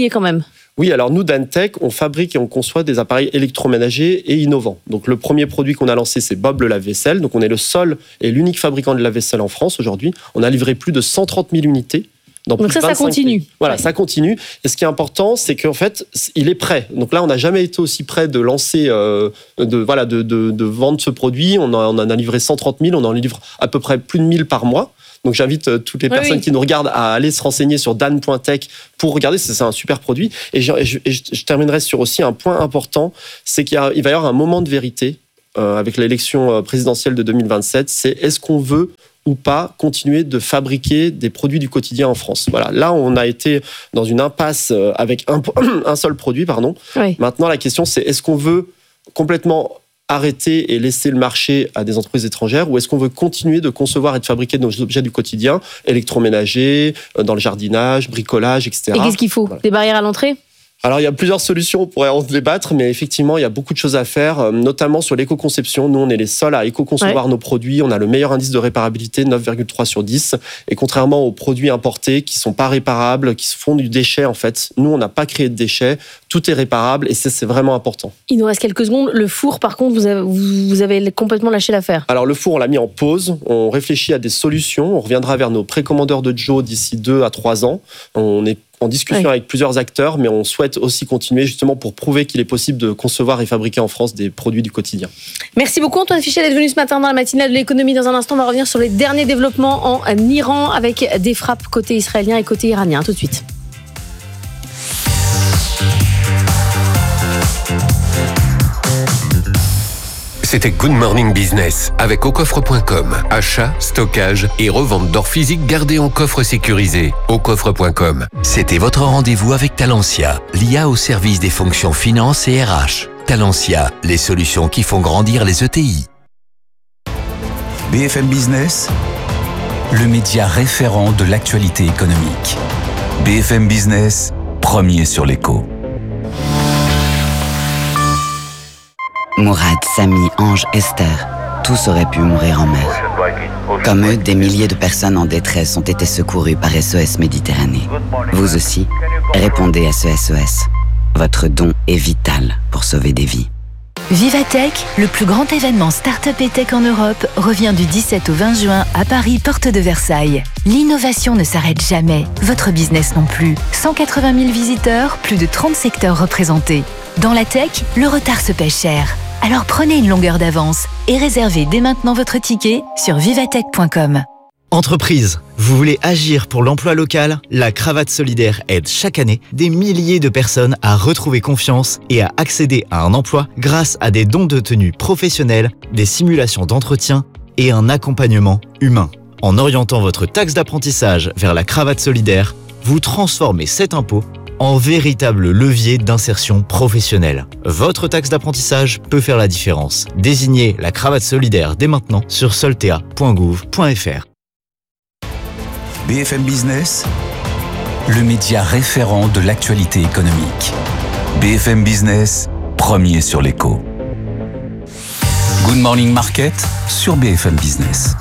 S28: Oui, alors nous, Dantec, on fabrique et on conçoit des appareils électroménagers et innovants. Donc le premier produit qu'on a lancé, c'est Bob le lave-vaisselle. Donc on est le seul et l'unique fabricant de lave-vaisselle en France aujourd'hui. On a livré plus de cent trente mille unités. Dans
S3: Donc ça, ça continue.
S28: Pays. Voilà, ouais. ça continue. Et ce qui est important, c'est qu'en fait, il est prêt. Donc là, on n'a jamais été aussi près de lancer, euh, de, voilà, de, de, de vendre ce produit. On en, on en a livré cent trente mille, on en livre à peu près plus de mille par mois. Donc j'invite toutes les oui, personnes oui. qui nous regardent à aller se renseigner sur dan point tech pour regarder, c'est, c'est un super produit. Et je, et je, et je terminerai sur aussi un point important, c'est qu'il y a, il va y avoir un moment de vérité euh, avec l'élection présidentielle de deux mille vingt-sept, c'est est-ce qu'on veut ou pas continuer de fabriquer des produits du quotidien en France. Voilà, là on a été dans une impasse avec un, un seul produit, pardon. Oui. Maintenant la question c'est est-ce qu'on veut complètement arrêter et laisser le marché à des entreprises étrangères ou est-ce qu'on veut continuer de concevoir et de fabriquer nos objets du quotidien, électroménagers, dans le jardinage, bricolage, et cetera.
S3: Et qu'est-ce qu'il faut ? Des barrières à l'entrée ?
S28: Alors, il y a plusieurs solutions, on pourrait en débattre, mais effectivement, il y a beaucoup de choses à faire, notamment sur l'éco-conception. Nous, on est les seuls à éco-concevoir ouais. nos produits. On a le meilleur indice de réparabilité, neuf virgule trois sur dix. Et contrairement aux produits importés qui ne sont pas réparables, qui se font du déchet, en fait, nous, on n'a pas créé de déchets. Tout est réparable et c'est, c'est vraiment important.
S3: Il nous reste quelques secondes. Le four, par contre, vous avez, vous avez complètement lâché l'affaire.
S28: Alors, le four, on l'a mis en pause. On réfléchit à des solutions. On reviendra vers nos précommandeurs de Joe d'ici deux à trois ans. On est en discussion oui. avec plusieurs acteurs, mais on souhaite aussi continuer justement pour prouver qu'il est possible de concevoir et fabriquer en France des produits du quotidien.
S3: Merci beaucoup Antoine Fichet d'être venu ce matin dans la matinale de l'économie. Dans un instant, on va revenir sur les derniers développements en Iran avec des frappes côté israélien et côté iranien. À tout de suite.
S11: C'était Good Morning Business avec au coffre point com. Achat, stockage et revente d'or physique gardé en coffre sécurisé. au coffre point com.
S12: C'était votre rendez-vous avec Talentia, l'I A au service des fonctions finance et R H. Talentia, les solutions qui font grandir les E T I.
S8: B F M Business, le média référent de l'actualité économique. B F M Business, premier sur l'écho.
S1: Mourad, Samy, Ange, Esther, tous auraient pu mourir en mer. Comme eux, des milliers de personnes en détresse ont été secourues par S O S Méditerranée. Vous aussi, répondez à ce S O S. Votre don est vital pour sauver des vies.
S2: Vivatech, le plus grand événement start-up et tech en Europe, revient du dix-sept au vingt juin à Paris, porte de Versailles. L'innovation ne s'arrête jamais, votre business non plus. cent quatre-vingt mille visiteurs, plus de trente secteurs représentés. Dans la tech, le retard se paie cher. Alors prenez une longueur d'avance et réservez dès maintenant votre ticket sur vivatech point com.
S4: Entreprise, vous voulez agir pour l'emploi local ? La Cravate Solidaire aide chaque année des milliers de personnes à retrouver confiance et à accéder à un emploi grâce à des dons de tenue professionnels, des simulations d'entretien et un accompagnement humain. En orientant votre taxe d'apprentissage vers la Cravate Solidaire, vous transformez cet impôt en véritable levier d'insertion professionnelle. Votre taxe d'apprentissage peut faire la différence. Désignez la Cravate Solidaire dès maintenant sur soltea point gouv point f r.
S8: B F M Business, le média référent de l'actualité économique. B F M Business, premier sur l'écho. Good Morning Market sur B F M Business.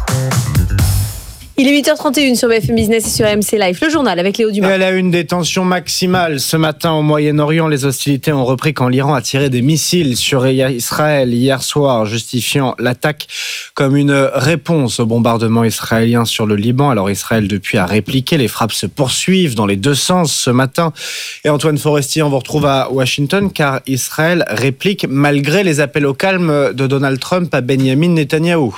S3: Il est huit heures trente et une sur B F M Business et sur R M C Live. Le journal avec Léo Dumas.
S5: Et à la une, des tensions maximales. Ce matin au Moyen-Orient, les hostilités ont repris quand l'Iran a tiré des missiles sur Israël hier soir, justifiant l'attaque comme une réponse au bombardement israélien sur le Liban. Alors Israël depuis a répliqué. Les frappes se poursuivent dans les deux sens ce matin. Et Antoine Forestier, on vous retrouve à Washington car Israël réplique malgré les appels au calme de Donald Trump à Benjamin Netanyahou.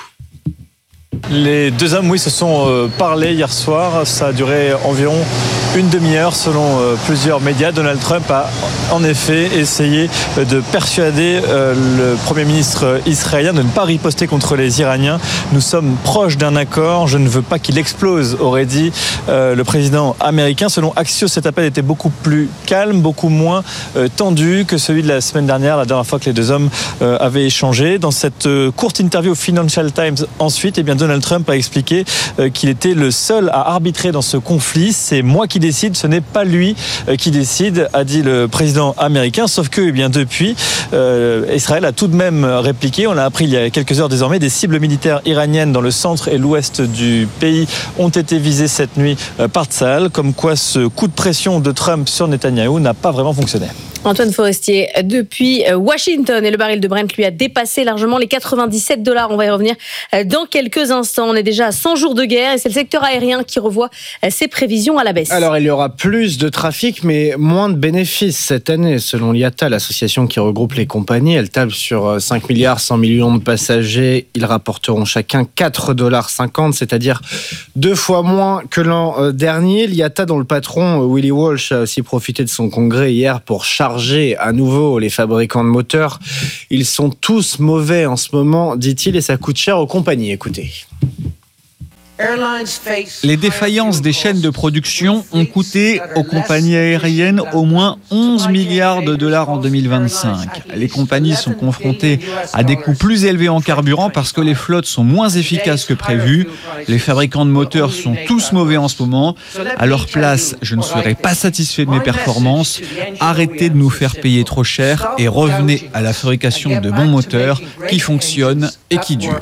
S6: Les deux hommes, oui, se sont euh, parlé hier soir. Ça a duré environ une demi-heure selon euh, plusieurs médias. Donald Trump a en effet essayé euh, de persuader euh, le Premier ministre israélien de ne pas riposter contre les Iraniens. Nous sommes proches d'un accord. Je ne veux pas qu'il explose, aurait dit euh, le président américain. Selon Axios, cet appel était beaucoup plus calme, beaucoup moins euh, tendu que celui de la semaine dernière, la dernière fois que les deux hommes euh, avaient échangé. Dans cette euh, courte interview au Financial Times ensuite, eh bien, Donald Trump a expliqué euh, qu'il était le seul à arbitrer dans ce conflit. C'est moi qui décide, ce n'est pas lui qui décide, a dit le président américain. Sauf que, eh bien, depuis, euh, Israël a tout de même répliqué. On l'a appris il y a quelques heures désormais. Des cibles militaires iraniennes dans le centre et l'ouest du pays ont été visées cette nuit par Tsahal. Comme quoi, ce coup de pression de Trump sur Netanyahou n'a pas vraiment fonctionné.
S3: Antoine Forestier, depuis Washington, et le baril de Brent lui a dépassé largement les quatre-vingt-dix-sept dollars. On va y revenir dans quelques instants. On est déjà à cent jours de guerre et c'est le secteur aérien qui revoit ses prévisions à la baisse.
S5: Alors, il y aura plus de trafic, mais moins de bénéfices cette année. Selon l'I A T A, l'association qui regroupe les compagnies, elle table sur cinq milliards cent millions de passagers. Ils rapporteront chacun quatre dollars cinquante, c'est-à-dire deux fois moins que l'an dernier. L'I A T A, dont le patron Willie Walsh a aussi profité de son congrès hier pour charger à nouveau les fabricants de moteurs. Ils sont tous mauvais en ce moment, dit-il, et ça coûte cher aux compagnies. Écoutez.
S7: Les défaillances des chaînes de production ont coûté aux compagnies aériennes au moins onze milliards de dollars en deux mille vingt-cinq. Les compagnies sont confrontées à des coûts plus élevés en carburant parce que les flottes sont moins efficaces que prévu. Les fabricants de moteurs sont tous mauvais en ce moment. À leur place, je ne serai pas satisfait de mes performances. Arrêtez de nous faire payer trop cher et revenez à la fabrication de bons moteurs qui fonctionnent et qui durent.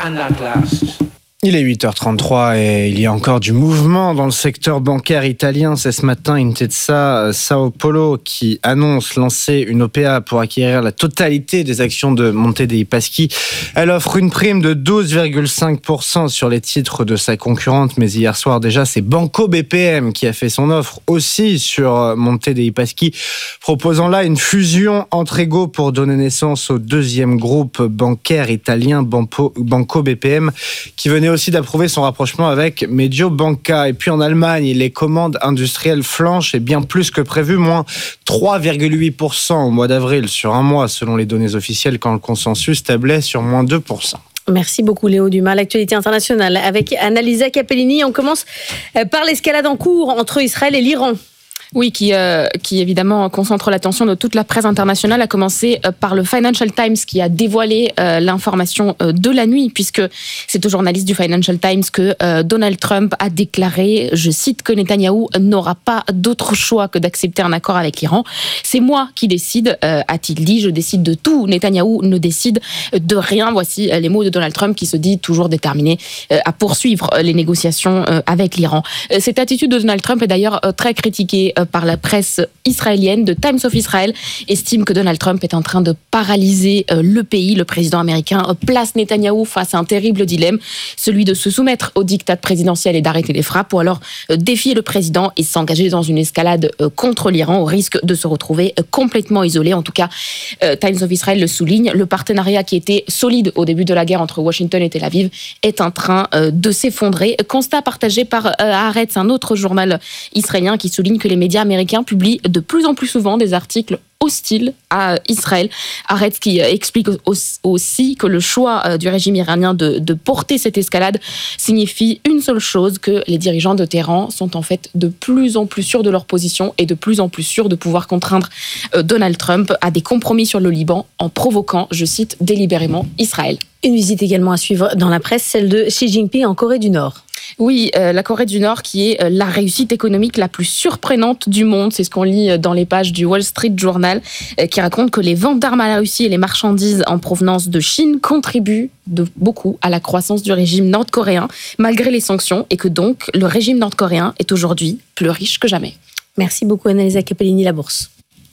S5: Il est huit heures trente-trois et il y a encore du mouvement dans le secteur bancaire italien. C'est ce matin Intesa Sao Paulo qui annonce lancer une O P A pour acquérir la totalité des actions de Monte dei Paschi. Elle offre une prime de douze virgule cinq pour cent sur les titres de sa concurrente. Mais hier soir déjà, c'est Banco B P M qui a fait son offre aussi sur Monte dei Paschi, proposant là une fusion entre égaux pour donner naissance au deuxième groupe bancaire italien Banco B P M qui venait aussi d'approuver son rapprochement avec Mediobanca. Et puis en Allemagne, les commandes industrielles flanchent et bien plus que prévu, moins trois virgule huit pour cent au mois d'avril sur un mois selon les données officielles, quand le consensus tablait sur moins deux pour cent.
S3: Merci beaucoup Léo Dumas. L'actualité internationale avec Annalisa Capellini. On commence par l'escalade en cours entre Israël et l'Iran.
S9: Oui, qui, euh, qui évidemment concentre l'attention de toute la presse internationale, à commencer euh, par le Financial Times qui a dévoilé euh, l'information euh, de la nuit, puisque c'est au journaliste du Financial Times que euh, Donald Trump a déclaré, je cite, que Netanyahou n'aura pas d'autre choix que d'accepter un accord avec l'Iran. C'est moi qui décide, euh, a-t-il dit, je décide de tout, Netanyahou ne décide de rien. Voici les mots de Donald Trump qui se dit toujours déterminé euh, à poursuivre les négociations euh, avec l'Iran. Euh, cette attitude de Donald Trump est d'ailleurs euh, très critiquée par la presse israélienne. The Times of Israel estime que Donald Trump est en train de paralyser le pays. Le président américain place Netanyahou face à un terrible dilemme, celui de se soumettre au diktat présidentiel et d'arrêter les frappes, ou alors défier le président et s'engager dans une escalade contre l'Iran au risque de se retrouver complètement isolé. En tout cas, Times of Israel le souligne, le partenariat qui était solide au début de la guerre entre Washington et Tel Aviv est en train de s'effondrer. Constat partagé par Haaretz, un autre journal israélien qui souligne que les médias américains publient de plus en plus souvent des articles hostiles à Israël. Haaretz qui explique aussi que le choix du régime iranien de, de porter cette escalade signifie une seule chose, que les dirigeants de Téhéran sont en fait de plus en plus sûrs de leur position et de plus en plus sûrs de pouvoir contraindre Donald Trump à des compromis sur le Liban en provoquant, je cite, délibérément Israël.
S3: Une visite également à suivre dans la presse, celle de Xi Jinping en Corée du Nord.
S9: Oui, euh, la Corée du Nord qui est euh, la réussite économique la plus surprenante du monde. C'est ce qu'on lit euh, dans les pages du Wall Street Journal, euh, qui raconte que les ventes d'armes à la Russie et les marchandises en provenance de Chine contribuent de beaucoup à la croissance du régime nord-coréen, malgré les sanctions, et que donc le régime nord-coréen est aujourd'hui plus riche que jamais.
S3: Merci beaucoup Annalisa Capellini, la Bourse.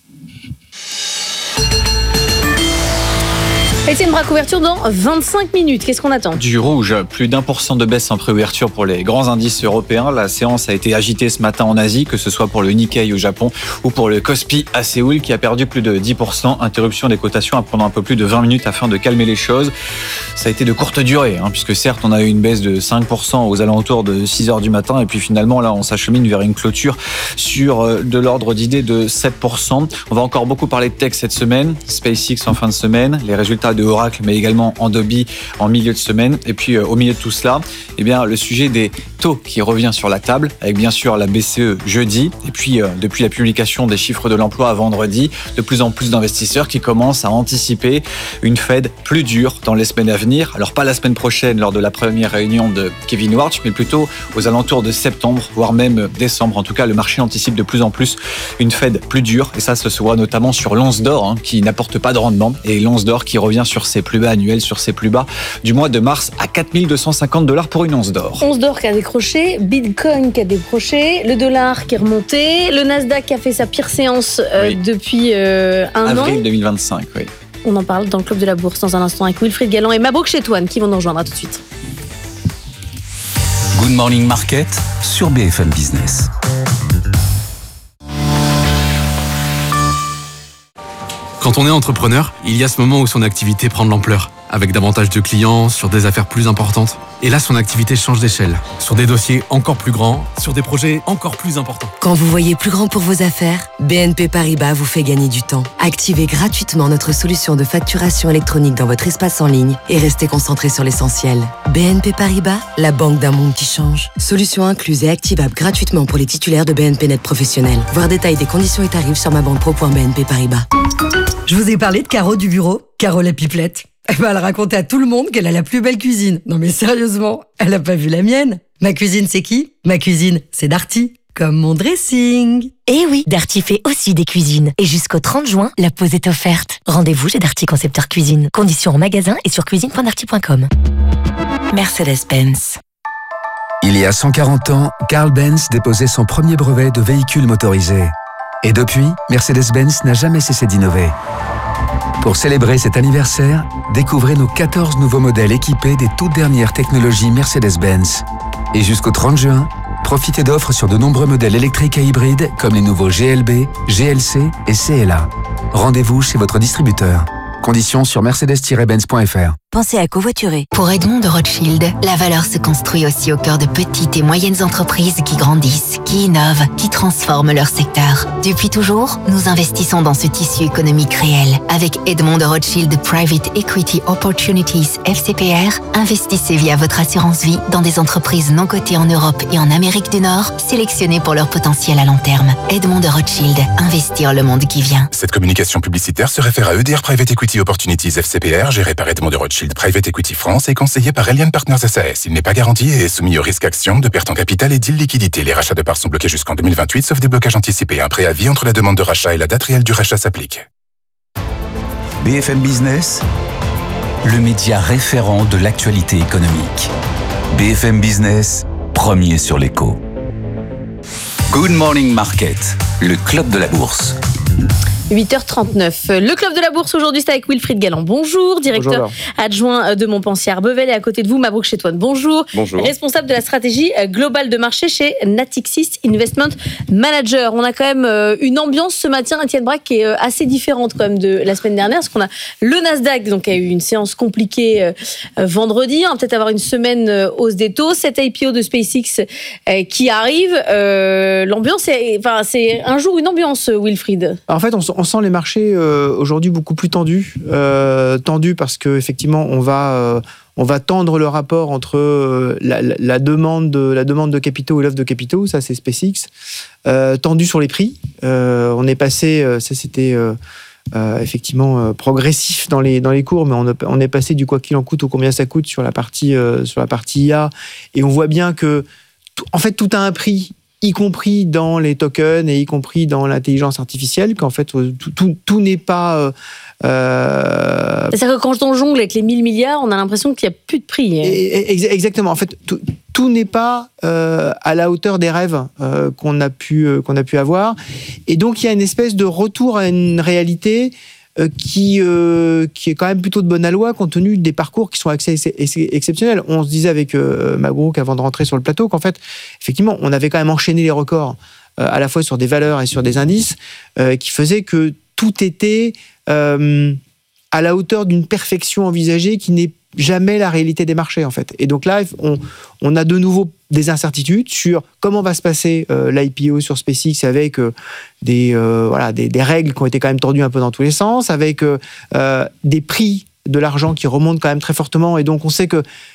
S3: Étienne Braque, ouverture dans vingt-cinq minutes. Qu'est-ce qu'on attend ?
S10: Du rouge, plus d'un pour cent de baisse en préouverture pour les grands indices européens. La séance a été agitée ce matin en Asie, que ce soit pour le Nikkei au Japon ou pour le Kospi à Séoul, qui a perdu plus de dix pour cent. Interruption des cotations pendant un peu plus de vingt minutes afin de calmer les choses. Ça a été de courte durée, hein, puisque certes, on a eu une baisse de cinq pour cent aux alentours de six heures du matin, et puis finalement, là, on s'achemine vers une clôture sur de l'ordre d'idées de sept pour cent. On va encore beaucoup parler de tech cette semaine. SpaceX en fin de semaine, les résultats de Oracle, mais également Adobe en milieu de semaine. Et puis, euh, au milieu de tout cela, eh bien, le sujet des taux qui revient sur la table, avec bien sûr la B C E jeudi, et puis euh, depuis la publication des chiffres de l'emploi à vendredi, de plus en plus d'investisseurs qui commencent à anticiper une Fed plus dure dans les semaines à venir. Alors pas la semaine prochaine lors de la première réunion de Kevin Warsh, mais plutôt aux alentours de septembre, voire même décembre. En tout cas, le marché anticipe de plus en plus une Fed plus dure, et ça, ça se voit notamment sur l'once d'or, hein, qui n'apporte pas de rendement, et l'once d'or qui revient sur ses plus bas annuels, sur ses plus bas du mois de mars à quatre mille deux cent cinquante dollars pour une once d'or.
S3: Once d'or qui a décroché, Bitcoin qui a décroché, le dollar qui est remonté, le Nasdaq qui a fait sa pire séance euh, oui. depuis euh, un
S10: Avril
S3: an.
S10: Avril deux mille vingt-cinq, oui.
S3: On en parle dans le Club de la Bourse dans un instant avec Wilfried Galland et Mabrouk Chetouane qui vont nous rejoindre. À tout de suite.
S8: Good Morning Market sur B F M Business.
S14: Quand on est entrepreneur, il y a ce moment où son activité prend de l'ampleur, avec davantage de clients, sur des affaires plus importantes. Et là, son activité change d'échelle, sur des dossiers encore plus grands, sur des projets encore plus importants.
S15: Quand vous voyez plus grand pour vos affaires, B N P Paribas vous fait gagner du temps. Activez gratuitement notre solution de facturation électronique dans votre espace en ligne et restez concentré sur l'essentiel. B N P Paribas, la banque d'un monde qui change. Solution incluse et activable gratuitement pour les titulaires de B N P Net Professionnel. Voir détails des conditions et tarifs sur ma banque pro point b n p paribas.
S16: Je vous ai parlé de Caro du bureau, Caro la pipelette. Elle va raconter à tout le monde qu'elle a la plus belle cuisine. Non mais sérieusement, elle a pas vu la mienne. Ma cuisine, c'est qui ? Ma cuisine, c'est Darty. Comme mon dressing.
S17: Eh oui, Darty fait aussi des cuisines. Et jusqu'au trente juin, la pause est offerte. Rendez-vous chez Darty Concepteur Cuisine. Conditions en magasin et sur cuisine point darty point com. Mercedes-Benz.
S19: Il y a cent quarante ans, Carl Benz déposait son premier brevet de véhicule motorisé. Et depuis, Mercedes-Benz n'a jamais cessé d'innover. Pour célébrer cet anniversaire, découvrez nos quatorze nouveaux modèles équipés des toutes dernières technologies Mercedes-Benz. Et jusqu'au trente juin, profitez d'offres sur de nombreux modèles électriques et hybrides comme les nouveaux G L B, G L C et C L A. Rendez-vous chez votre distributeur. Conditions sur mercedes tiret benz point f r.
S17: Pensez à covoiturer. Pour Edmond de Rothschild, la valeur se construit aussi au cœur de petites et moyennes entreprises qui grandissent, qui innovent, qui transforment leur secteur. Depuis toujours, nous investissons dans ce tissu économique réel. Avec Edmond de Rothschild Private Equity Opportunities F C P R, investissez via votre assurance vie dans des entreprises non cotées en Europe et en Amérique du Nord, sélectionnées pour leur potentiel à long terme. Edmond de Rothschild, investir le monde qui vient.
S20: Cette communication publicitaire se réfère à E D R Private Equity Opportunities F C P R, géré par Edmond de Rothschild Private Equity France et conseillé par Eliane Partners S A S. Il n'est pas garanti et est soumis au risque action, de perte en capital et d'illiquidité. Les rachats de parts sont bloqués jusqu'en deux mille vingt-huit, sauf déblocage anticipé. Un préavis entre la demande de rachat et la date réelle du rachat s'applique.
S8: B F M Business, le média référent de l'actualité économique. B F M Business, premier sur l'écho. Good Morning Market, le club de la bourse.
S3: huit heures trente-neuf. Le Club de la Bourse aujourd'hui, c'est avec Wilfried Galland. Bonjour, directeur Bonjour. adjoint de Montpensier Arbevel. Et à côté de vous, Mabrouk Chetouane. Bonjour.
S21: Bonjour.
S3: Responsable de la stratégie globale de marché chez Natixis Investment Manager. On a quand même une ambiance ce matin, Étienne Braque, qui est assez différente quand même de la semaine dernière. Parce qu'on a le Nasdaq, donc, qui a eu une séance compliquée vendredi. On va peut-être avoir une semaine hausse des taux. Cet I P O de SpaceX qui arrive. Euh, l'ambiance, c'est, enfin, c'est un jour une ambiance, Wilfried.
S21: En fait, on On sent les marchés euh, aujourd'hui beaucoup plus tendus, euh, tendus parce que effectivement on va euh, on va tendre le rapport entre euh, la, la, la demande de la demande de capitaux et l'offre de capitaux, ça c'est SpaceX, euh, tendu sur les prix. Euh, on est passé, euh, ça c'était euh, euh, effectivement euh, progressif dans les dans les cours, mais on, a, on est passé du quoi qu'il en coûte au combien ça coûte sur la partie euh, sur la partie I A, et on voit bien que tout, en fait tout a un prix, y compris dans les tokens et y compris dans l'intelligence artificielle, qu'en fait, tout, tout, tout n'est pas... Euh, euh...
S3: C'est-à-dire que quand on jongle avec les mille milliards, on a l'impression qu'il n'y a plus de prix.
S21: Exactement. En fait, tout, tout n'est pas euh, à la hauteur des rêves euh, qu'on a pu, euh, qu'on a pu avoir. Et donc, il y a une espèce de retour à une réalité euh, qui, euh, qui est quand même plutôt de bonne aloi, compte tenu des parcours qui sont assez exceptionnels. On se disait avec euh, Mabrouk, avant de rentrer sur le plateau, qu'en fait, effectivement, on avait quand même enchaîné les records, euh, à la fois sur des valeurs et sur des indices, euh, qui faisaient que tout était euh, à la hauteur d'une perfection envisagée qui n'est jamais la réalité des marchés, en fait. Et donc là, on, on a de nouveau des incertitudes sur comment va se passer euh, l'I P O sur SpaceX, avec euh, des, euh, voilà, des, des règles qui ont été quand même tordues un peu dans tous les sens, avec euh, euh, des prix de l'argent qui remontent quand même très fortement. Et donc, on sait que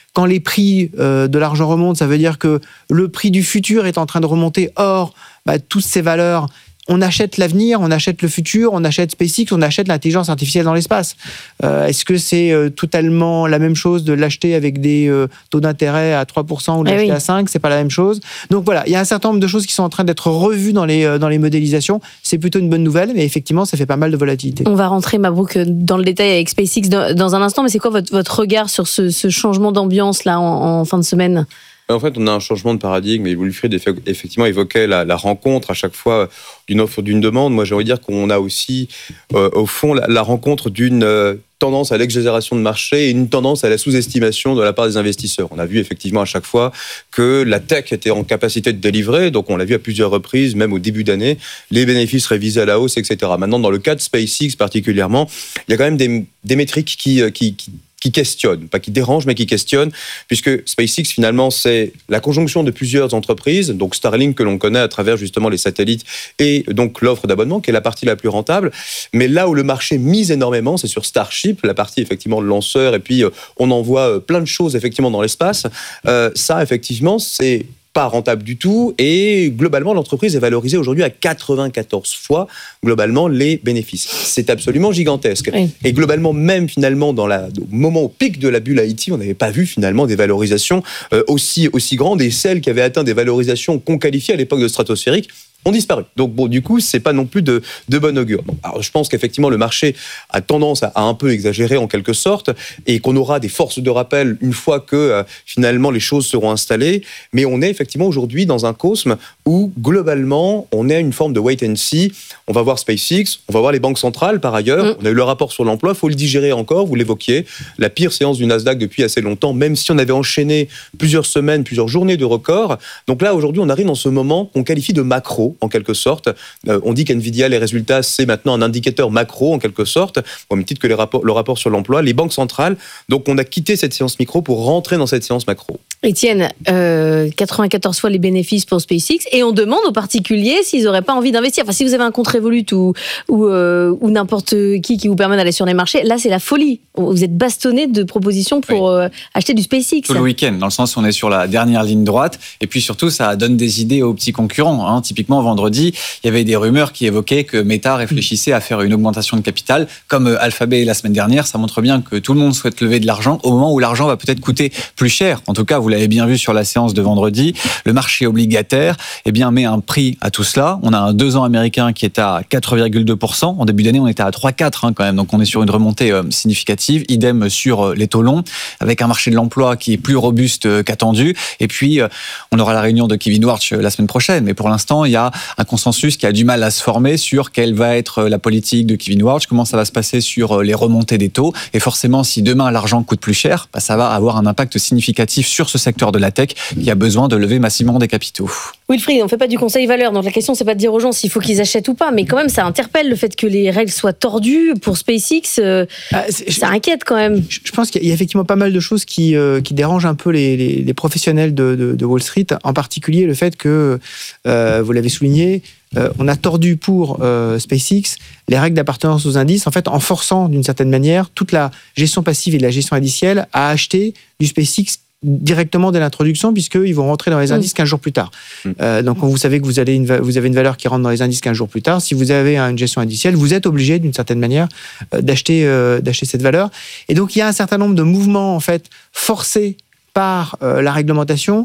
S21: quand les prix euh, de l'argent remontent, ça veut dire que le prix du futur est en train de remonter. Or, bah, toutes ces valeurs, on achète l'avenir, on achète le futur, on achète SpaceX, on achète l'intelligence artificielle dans l'espace. Euh, est-ce que c'est euh, totalement la même chose de l'acheter avec des euh, taux d'intérêt à trois pour cent ou de l'acheter eh oui. à cinq pour cent? C'est pas la même chose. Donc voilà, il y a un certain nombre de choses qui sont en train d'être revues dans les, euh, dans les modélisations. C'est plutôt une bonne nouvelle, mais effectivement, ça fait pas mal de volatilité.
S3: On va rentrer, Mabrouk, dans le détail avec SpaceX dans, dans un instant, mais c'est quoi votre, votre regard sur ce, ce changement d'ambiance là en, en fin de semaine?
S13: En fait, on a un changement de paradigme et Wilfried effectivement évoquait la, la rencontre à chaque fois d'une offre, d'une demande. Moi, j'ai envie de dire qu'on a aussi, euh, au fond, la, la rencontre d'une euh, tendance à l'exagération de marché et une tendance à la sous-estimation de la part des investisseurs. On a vu effectivement à chaque fois que la tech était en capacité de délivrer, donc on l'a vu à plusieurs reprises, même au début d'année, les bénéfices révisés à la hausse, et cetera. Maintenant, dans le cas de SpaceX particulièrement, il y a quand même des, des métriques qui... qui, qui qui questionne, pas qui dérange, mais qui questionne, puisque SpaceX, finalement, c'est la conjonction de plusieurs entreprises, donc Starlink, que l'on connaît à travers justement les satellites, et donc l'offre d'abonnement, qui est la partie la plus rentable. Mais là où le marché mise énormément, c'est sur Starship, la partie, effectivement, lanceur, et puis euh, on envoie euh, plein de choses, effectivement, dans l'espace. Euh, ça, effectivement, c'est pas rentable du tout, et globalement l'entreprise est valorisée aujourd'hui à quatre-vingt-quatorze fois globalement les bénéfices. C'est absolument gigantesque. Oui. Et globalement, même finalement dans la, au moment au pic de la bulle I T, on n'avait pas vu finalement des valorisations euh, aussi, aussi grandes, et celles qui avaient atteint des valorisations qu'on qualifiait à l'époque de stratosphériques ont disparu. Donc bon, du coup, c'est pas non plus de, de bon augure. Donc, alors, je pense qu'effectivement, le marché a tendance à, à un peu exagérer en quelque sorte, et qu'on aura des forces de rappel une fois que euh, finalement les choses seront installées. Mais on est effectivement aujourd'hui dans un cosme où globalement, on est à une forme de wait and see. On va voir SpaceX, on va voir les banques centrales par ailleurs. Mmh. On a eu le rapport sur l'emploi, faut le digérer encore. Vous l'évoquiez, la pire séance du Nasdaq depuis assez longtemps, même si on avait enchaîné plusieurs semaines, plusieurs journées de records. Donc là, aujourd'hui, on arrive dans ce moment qu'on qualifie de macro, en quelque sorte. Euh, on dit qu'NVIDIA, les résultats, c'est maintenant un indicateur macro, en quelque sorte, au même titre que les rapports, le rapport sur l'emploi, les banques centrales. Donc, on a quitté cette séance micro pour rentrer dans cette séance macro.
S3: Étienne, euh, quatre-vingt-quatorze fois les bénéfices pour SpaceX, et on demande aux particuliers s'ils n'auraient pas envie d'investir. Enfin, si vous avez un compte Revolut ou, ou, euh, ou n'importe qui qui vous permet d'aller sur les marchés, là, c'est la folie. Vous êtes bastonné de propositions pour oui. euh, acheter du SpaceX.
S10: Tout le week-end, dans le sens où on est sur la dernière ligne droite, et puis surtout, ça donne des idées aux petits concurrents. Hein. Typiquement, vendredi, il y avait des rumeurs qui évoquaient que Meta réfléchissait à faire une augmentation de capital, comme Alphabet la semaine dernière. Ça montre bien que tout le monde souhaite lever de l'argent au moment où l'argent va peut-être coûter plus cher. En tout cas, vous l'avez bien vu sur la séance de vendredi, le marché obligataire eh bien, met un prix à tout cela. On a un deux ans américain qui est à quatre virgule deux pour cent. En début d'année, on était à trois virgule quatre hein, quand même. Donc on est sur une remontée euh, significative. Idem sur euh, les taux longs, avec un marché de l'emploi qui est plus robuste euh, qu'attendu. Et puis, euh, on aura la réunion de Kevin Warsh euh, la semaine prochaine. Mais pour l'instant, il y a un consensus qui a du mal à se former sur quelle va être la politique de Kevin Warsh, comment ça va se passer sur les remontées des taux. Et forcément, si demain l'argent coûte plus cher, bah, ça va avoir un impact significatif sur ce secteur de la tech qui a besoin de lever massivement des capitaux.
S3: Wilfried, on ne fait pas du conseil valeur, donc la question c'est pas de dire aux gens s'il faut qu'ils achètent ou pas, mais quand même ça interpelle le fait que les règles soient tordues pour SpaceX, euh, ah, ça inquiète quand même.
S21: Je pense qu'il y a effectivement pas mal de choses qui, euh, qui dérangent un peu les, les, les professionnels de, de, de Wall Street, en particulier le fait que, euh, vous l'avez souligné, Euh, on a tordu pour euh, SpaceX les règles d'appartenance aux indices, en fait, en forçant d'une certaine manière toute la gestion passive et la gestion indicielle à acheter du SpaceX directement dès l'introduction, puisqu'ils vont rentrer dans les indices quinze jours plus tard. Euh, donc, quand vous savez que vous, allez une, vous avez une valeur qui rentre dans les indices quinze jours plus tard, si vous avez une gestion indicielle, vous êtes obligé, d'une certaine manière, euh, d'acheter, euh, d'acheter cette valeur. Et donc, il y a un certain nombre de mouvements, en fait, forcés par euh, la réglementation,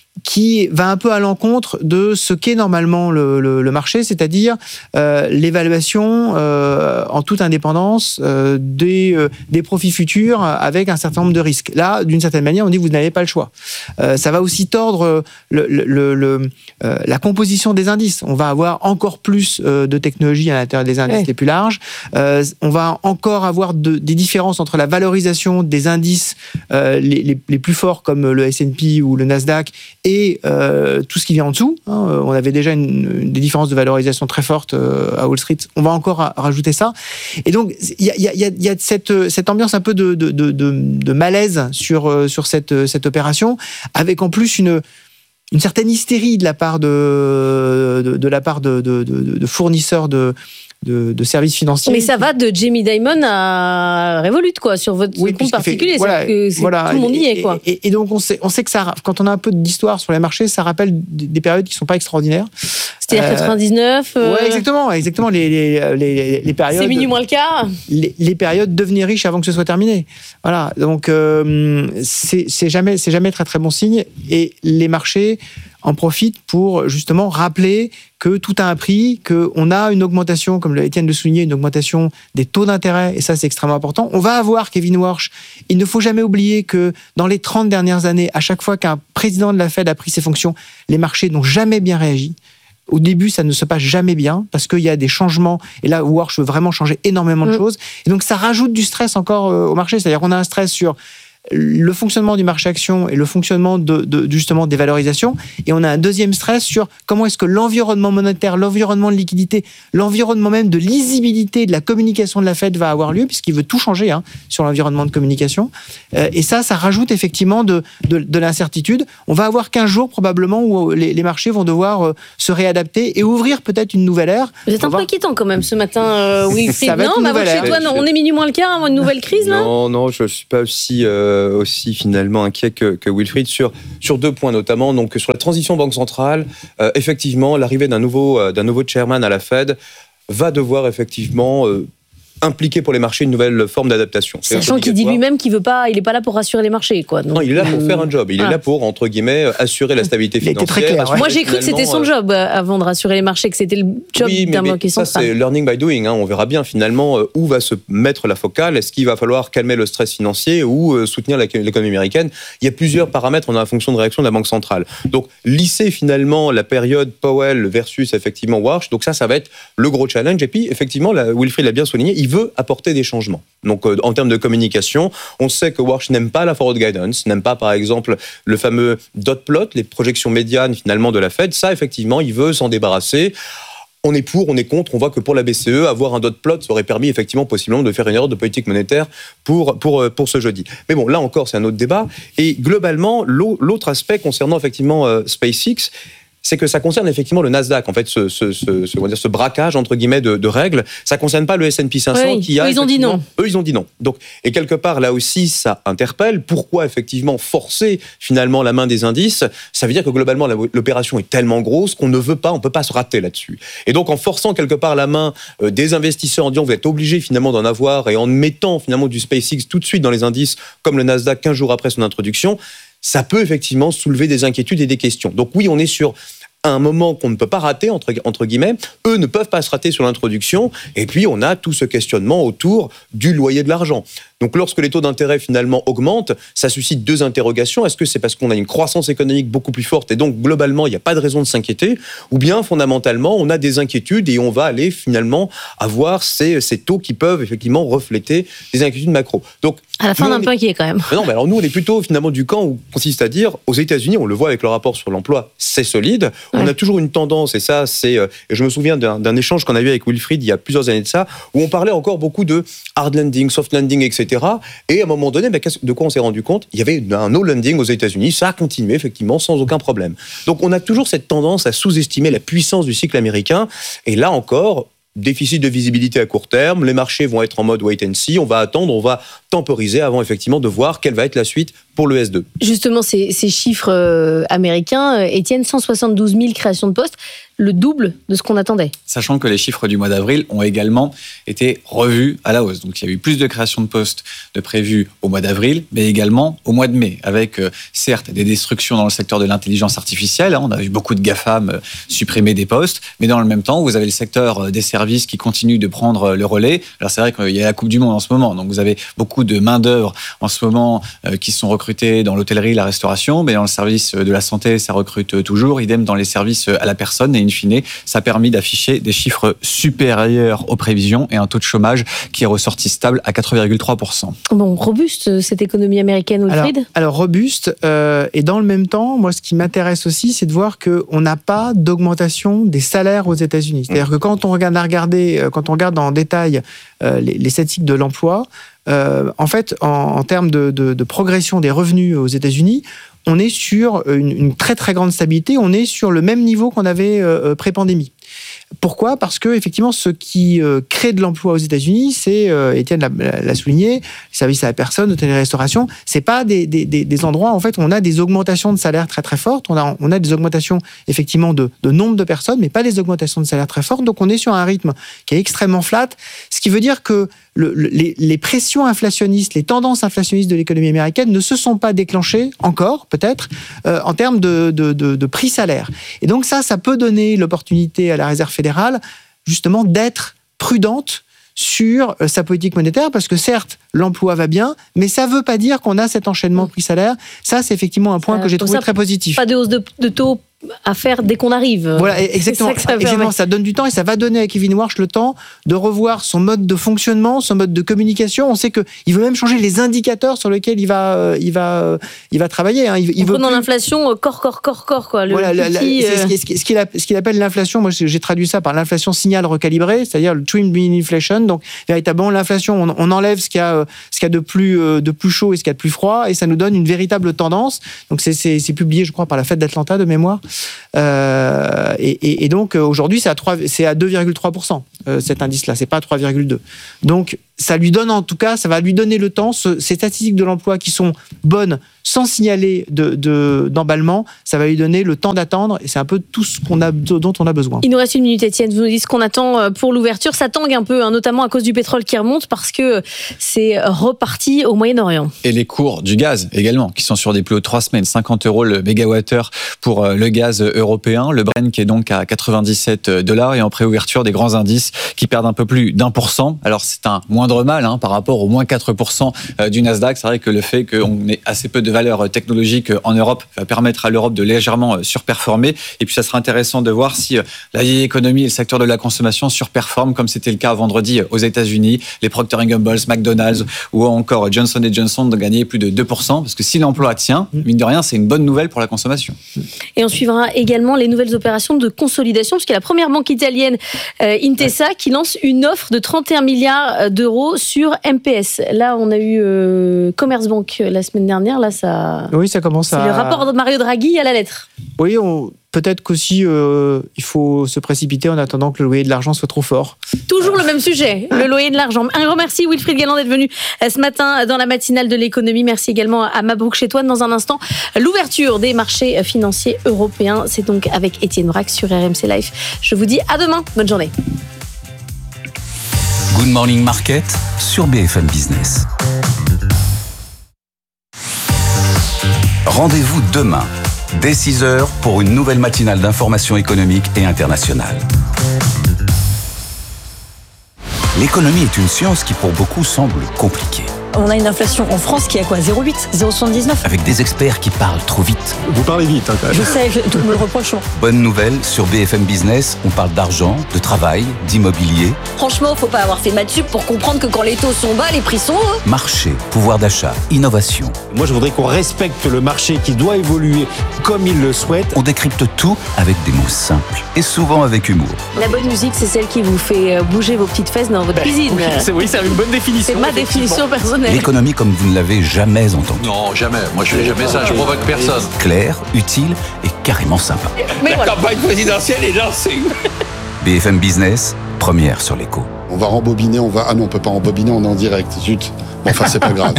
S21: qui va un peu à l'encontre de ce qu'est normalement le, le, le marché, c'est-à-dire euh, l'évaluation euh, en toute indépendance euh, des, euh, des profits futurs avec un certain nombre de risques. Là, d'une certaine manière, on dit que vous n'avez pas le choix. Euh, ça va aussi tordre le, le, le, euh, la composition des indices. On va avoir encore plus euh, de technologies à l'intérieur des indices ouais. les plus larges. Euh, on va encore avoir de, des différences entre la valorisation des indices euh, les, les, les plus forts comme le S and P ou le Nasdaq et euh, tout ce qui vient en dessous. Hein. On avait déjà une, une, des différences de valorisation très fortes euh, à Wall Street. On va encore a, rajouter ça. Et donc, il y a, y a, y a cette, cette ambiance un peu de, de, de, de malaise sur, sur cette, cette opération, avec en plus une, une certaine hystérie de la part de, de, de, la part de, de, de, de fournisseurs de de, de services financiers.
S3: Mais ça va de Jamie Dimon à Revolut, quoi, sur votre
S21: oui,
S3: compte particulier.
S21: Fait, voilà,
S3: que c'est,
S21: voilà,
S3: tout le monde y est, quoi.
S21: Et, et, et donc, on sait, on sait que ça, quand on a un peu d'histoire sur les marchés, ça rappelle des, des périodes qui ne sont pas extraordinaires.
S3: C'est-à-dire euh, quatre-vingt-dix-neuf euh...
S21: Oui, exactement, exactement. Les, les, les, les périodes.
S3: C'est minuit moins le quart.
S21: Les, les périodes devenir riches avant que ce soit terminé. Voilà. Donc, euh, c'est, c'est jamais, c'est jamais très, très bon signe. Et les marchés en profitent pour justement rappeler que tout a un prix, qu'on a une augmentation, comme Étienne le soulignait, une augmentation des taux d'intérêt, et ça c'est extrêmement important. On va avoir Kevin Warsh. Il ne faut jamais oublier que dans les trente dernières années, à chaque fois qu'un président de la Fed a pris ses fonctions, les marchés n'ont jamais bien réagi. Au début, ça ne se passe jamais bien parce qu'il y a des changements. Et là, Warsh veut vraiment changer énormément de mmh. choses. Et donc, ça rajoute du stress encore au marché. C'est-à-dire qu'on a un stress sur le fonctionnement du marché action et le fonctionnement de, de, justement des valorisations. Et on a un deuxième stress sur comment est-ce que l'environnement monétaire, l'environnement de liquidité, l'environnement même de lisibilité de la communication de la Fed va avoir lieu, puisqu'il veut tout changer hein, sur l'environnement de communication. Euh, et ça, ça rajoute effectivement de, de, de l'incertitude. On va avoir quinze jours probablement où les, les marchés vont devoir euh, se réadapter et ouvrir peut-être une nouvelle ère.
S3: Vous êtes un peu inquiétant quand même ce matin, euh, Wilfried. Non, mais avant chez toi, non, on est minuit moins le quart, une nouvelle crise là ?
S13: Non, non, je ne suis pas aussi... Euh... aussi finalement inquiet que, que Wilfried sur, sur deux points notamment. Donc sur la transition banque centrale, euh, effectivement, l'arrivée d'un nouveau, euh, d'un nouveau chairman à la Fed va devoir effectivement euh, impliquer pour les marchés une nouvelle forme d'adaptation.
S3: Sachant qu'il dit lui-même qu'il veut pas, il est pas là pour rassurer les marchés, quoi. Donc,
S13: non, il est là pour euh... faire un job. Il ah. est là pour, entre guillemets, assurer la stabilité financière.
S21: Il était très clair, ouais.
S3: Moi, j'ai cru que c'était son job euh, avant de rassurer les marchés, que c'était le job
S13: oui,
S3: d'un banquier central.
S13: Ça, c'est learning by doing. Hein. On verra bien finalement euh, où va se mettre la focale. Est-ce qu'il va falloir calmer le stress financier ou euh, soutenir l'économie américaine ? Il y a plusieurs paramètres en fonction de réaction de la banque centrale. Donc, lisser finalement la période Powell versus effectivement Warsh. Donc ça, ça va être le gros challenge. Et puis, effectivement, la, Wilfried l'a bien souligné, il veut apporter des changements. Donc, euh, en termes de communication, on sait que Warsh n'aime pas la forward guidance, n'aime pas, par exemple, le fameux dot plot, les projections médianes, finalement, de la Fed. Ça, effectivement, il veut s'en débarrasser. On est pour, on est contre. On voit que pour la B C E, avoir un dot plot ça aurait permis, effectivement, possiblement, de faire une erreur de politique monétaire pour, pour, pour ce jeudi. Mais bon, là encore, c'est un autre débat. Et globalement, l'autre aspect concernant, effectivement, euh, SpaceX, c'est que ça concerne effectivement le Nasdaq, en fait, ce, ce, ce, ce, dire, ce braquage, entre guillemets, de, de règles. Ça ne concerne pas le S and P cinq cents
S3: oui,
S13: qui a...
S3: Eux, ils ont dit non.
S13: Eux, ils ont dit non. Donc, et quelque part, là aussi, ça interpelle. Pourquoi, effectivement, forcer, finalement, la main des indices ? Ça veut dire que, globalement, l'opération est tellement grosse qu'on ne veut pas, on ne peut pas se rater là-dessus. Et donc, en forçant, quelque part, la main euh, des investisseurs, en disant, vous êtes obligés, finalement, d'en avoir, et en mettant, finalement, du SpaceX tout de suite dans les indices, comme le Nasdaq, quinze jours après son introduction, ça peut, effectivement, soulever des inquiétudes et des questions. Donc, oui, on est sur un moment qu'on ne peut pas rater, entre, entre guillemets. Eux ne peuvent pas se rater sur l'introduction. Et puis, on a tout ce questionnement autour du loyer de l'argent. Donc, lorsque les taux d'intérêt, finalement, augmentent, ça suscite deux interrogations. Est-ce que c'est parce qu'on a une croissance économique beaucoup plus forte et donc, globalement, il n'y a pas de raison de s'inquiéter ? Ou bien, fondamentalement, on a des inquiétudes et on va aller, finalement, avoir ces, ces taux qui peuvent, effectivement, refléter des inquiétudes macro. Donc,
S3: à la fin,
S13: nous,
S3: on est un peu inquiet, quand même.
S13: Mais non, mais alors nous, on est plutôt, finalement, du camp où consiste à dire, aux États-Unis, on le voit avec le rapport sur l'emploi, c'est solide. Ouais. On a toujours une tendance, et ça, c'est... Euh, et je me souviens d'un, d'un échange qu'on a eu avec Wilfried il y a plusieurs années de ça, où on parlait encore beaucoup de hard landing, soft landing, et cetera. Et à un moment donné, ben, de quoi on s'est rendu compte ? Il y avait un no landing aux États-Unis, ça a continué, effectivement, sans aucun problème. Donc, on a toujours cette tendance à sous-estimer la puissance du cycle américain. Et là encore... déficit de visibilité à court terme, les marchés vont être en mode wait and see, on va attendre, on va temporiser avant effectivement de voir quelle va être la suite pour le S deux.
S3: Justement, ces, ces chiffres euh, américains, euh, Étienne, cent soixante-douze mille créations de postes, le double de ce qu'on attendait.
S10: Sachant que les chiffres du mois d'avril ont également été revus à la hausse. Donc il y a eu plus de créations de postes de prévues au mois d'avril, mais également au mois de mai, avec euh, certes des destructions dans le secteur de l'intelligence artificielle. Hein, on a vu beaucoup de GAFAM euh, supprimer des postes, mais dans le même temps, vous avez le secteur euh, des services qui continue de prendre euh, le relais. Alors c'est vrai qu'il y a la Coupe du Monde en ce moment, donc vous avez beaucoup de main-d'œuvre en ce moment euh, qui sont recrutées dans l'hôtellerie, la restauration, mais dans le service de la santé, ça recrute toujours. Idem dans les services à la personne. Et in fine, ça a permis d'afficher des chiffres supérieurs aux prévisions et un taux de chômage qui est ressorti stable à quatre virgule trois pour cent.
S3: Bon, robuste cette économie américaine, Wilfried ?
S21: Alors, alors robuste, euh, et dans le même temps, moi ce qui m'intéresse aussi, c'est de voir qu'on n'a pas d'augmentation des salaires aux États-Unis. C'est-à-dire que quand on regarde, à regarder, quand on regarde en détail euh, les, les statistiques de l'emploi, euh, en fait, en, en termes de, de, de progression des revenus aux États-Unis, on est sur une, une très très grande stabilité, on est sur le même niveau qu'on avait euh, pré-pandémie. Pourquoi ? Parce que effectivement, ce qui euh, crée de l'emploi aux États-Unis, c'est, euh, Étienne l'a, l'a souligné, les services à la personne, hôtellerie-restauration, c'est pas des, des, des, des endroits en fait où on a des augmentations de salaire très très fortes. On a, on a des augmentations effectivement de, de nombre de personnes, mais pas des augmentations de salaire très fortes. Donc on est sur un rythme qui est extrêmement flat, ce qui veut dire que le, le, les, les pressions inflationnistes, les tendances inflationnistes de l'économie américaine ne se sont pas déclenchées encore, peut-être, euh, en termes de, de, de, de prix salaire. Et donc ça, ça peut donner l'opportunité à la Réserve fédérale, justement, d'être prudente sur euh, sa politique monétaire, parce que certes, l'emploi va bien, mais ça ne veut pas dire qu'on a cet enchaînement prix-salaire. Ça, c'est effectivement un point euh, que j'ai trouvé
S3: ça,
S21: très positif.
S3: Pas de hausse de, de taux à faire dès qu'on arrive.
S21: Voilà, exactement.
S3: C'est ça, que ça,
S21: exactement. Ça donne du temps et ça va donner à Kevin Warsh le temps de revoir son mode de fonctionnement, son mode de communication. On sait que il veut même changer les indicateurs sur lesquels il va, euh, il va, euh, il va travailler. Hein. Il, il veut
S3: prenant
S21: plus...
S3: l'inflation euh, corps, corps, corps, corps, quoi. Le
S21: voilà,
S3: petit,
S21: la, la,
S3: euh...
S21: c'est ce qu'il, ce qu'il appelle, ce qu'il appelle l'inflation. Moi, j'ai traduit ça par l'inflation signal recalibré, c'est-à-dire le trimmed mean inflation. Donc, véritablement, l'inflation, on, on enlève ce qu'il y a, ce qu'il y a de plus, euh, de plus chaud et ce qu'il y a de plus froid, et ça nous donne une véritable tendance. Donc, c'est, c'est, c'est publié, je crois, par la Fed d'Atlanta de mémoire. Euh, Euh, et, et, et donc aujourd'hui c'est à, trois, c'est à deux virgule trois pour cent euh, cet indice-là, c'est pas à trois virgule deux. Donc ça lui donne en tout cas, ça va lui donner le temps, ce, ces statistiques de l'emploi qui sont bonnes sans signaler de, de, d'emballement, ça va lui donner le temps d'attendre et c'est un peu tout ce qu'on a, dont on a besoin.
S3: Il nous reste une minute, Étienne, vous nous dites ce qu'on attend pour l'ouverture. Ça tangue un peu, hein, notamment à cause du pétrole qui remonte parce que c'est reparti au Moyen-Orient.
S10: Et les cours du gaz également, qui sont sur des plus hauts de trois semaines, cinquante euros le mégawattheure pour le gaz européen, le Brent qui est donc à quatre-vingt-dix-sept dollars et en préouverture des grands indices qui perdent un peu plus d'un pour cent. Alors c'est un moindre mal hein, par rapport au moins quatre pour cent du Nasdaq. C'est vrai que le fait qu'on ait assez peu de valeurs technologiques en Europe va permettre à l'Europe de légèrement surperformer. Et puis ça sera intéressant de voir si la vieille économie et le secteur de la consommation surperforment comme c'était le cas vendredi aux États-Unis. Les Procter and Gamble, McDonald's ou encore Johnson and Johnson de gagner plus de deux pour cent parce que si l'emploi tient, mine de rien, c'est une bonne nouvelle pour la consommation.
S3: Et on suivra également les nouvelles opérations de consolidation puisqu'il y a la première banque italienne euh, Intesa qui lance une offre de trente et un milliards d'euros sur M P S. Là, on a eu euh, Commerzbank la semaine dernière. Là, ça.
S21: Oui, ça commence
S3: c'est
S21: à.
S3: Le rapport de Mario Draghi à la lettre.
S21: Oui, on... peut-être qu'aussi euh, il faut se précipiter en attendant que le loyer de l'argent soit trop fort.
S3: Toujours le même sujet, le loyer de l'argent. Un grand merci Wilfried Galland d'être venu ce matin dans la matinale de l'économie. Merci également à Mabrouk Chetouane. Dans un instant, l'ouverture des marchés financiers européens. C'est donc avec Étienne Braque sur R M C Live. Je vous dis à demain. Bonne journée.
S8: Good Morning Market sur B F M Business. Rendez-vous demain, dès six heures, pour une nouvelle matinale d'information économique et internationale. L'économie est une science qui pour beaucoup semble compliquée.
S18: On a une inflation en France qui est à quoi ? zéro virgule huit, zéro virgule soixante-dix-neuf.
S8: Avec des experts qui parlent trop vite.
S18: Vous parlez vite, hein, quand même. Je sais, je, tout me le reproche.
S8: Bonne nouvelle, sur B F M Business, on parle d'argent, de travail, d'immobilier.
S18: Franchement, faut pas avoir fait maths sup pour comprendre que quand les taux sont bas, les prix sont hauts.
S8: Marché, pouvoir d'achat, innovation.
S22: Moi, je voudrais qu'on respecte le marché qui doit évoluer comme il le souhaite.
S8: On décrypte tout avec des mots simples et souvent avec humour.
S3: La bonne musique, c'est celle qui vous fait bouger vos petites fesses dans votre ben, cuisine.
S22: Oui, c'est, oui, c'est une bonne définition.
S3: C'est ma définition personnelle.
S8: L'économie comme vous ne l'avez jamais entendue.
S23: Non, jamais. Moi, je fais jamais ça. Je provoque personne.
S8: Claire, utile et carrément sympa.
S23: Mais La voilà. campagne présidentielle est lancée.
S8: B F M Business, première sur l'écho.
S24: On va rembobiner, on va... Ah non, on peut pas rembobiner, on est en direct. Zut. Bon, enfin, c'est pas grave.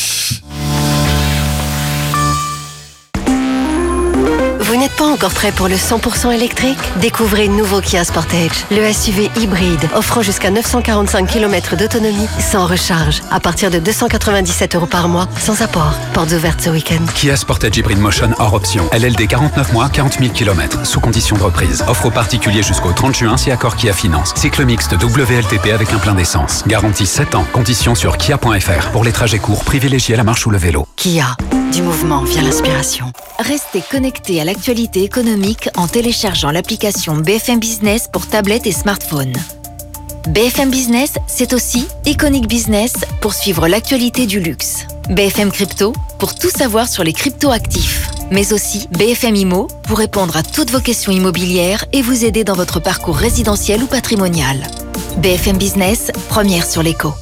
S25: Vous n'êtes pas encore prêt pour le cent pour cent électrique ? Découvrez le nouveau Kia Sportage, le S U V hybride offrant jusqu'à neuf cent quarante-cinq kilomètres d'autonomie sans recharge, à partir de deux cent quatre-vingt-dix-sept euros par mois, sans apport. Portes ouvertes ce week-end.
S26: Kia Sportage Hybrid Motion hors option. L L D quarante-neuf mois, quarante mille kilomètres, sous condition de reprise. Offre aux particuliers jusqu'au trente juin si accord Kia Finance. Cycle mixte W L T P avec un plein d'essence. Garantie sept ans. Conditions sur kia point f r. Pour les trajets courts, privilégiez la marche ou le vélo.
S25: Kia. Du mouvement vient l'inspiration.
S17: Restez connectés à l'actualité économique en téléchargeant l'application B F M Business pour tablette et smartphone. B F M Business, c'est aussi Iconic Business pour suivre l'actualité du luxe. B F M Crypto pour tout savoir sur les crypto-actifs. Mais aussi B F M Immo pour répondre à toutes vos questions immobilières et vous aider dans votre parcours résidentiel ou patrimonial. B F M Business, première sur l'écho.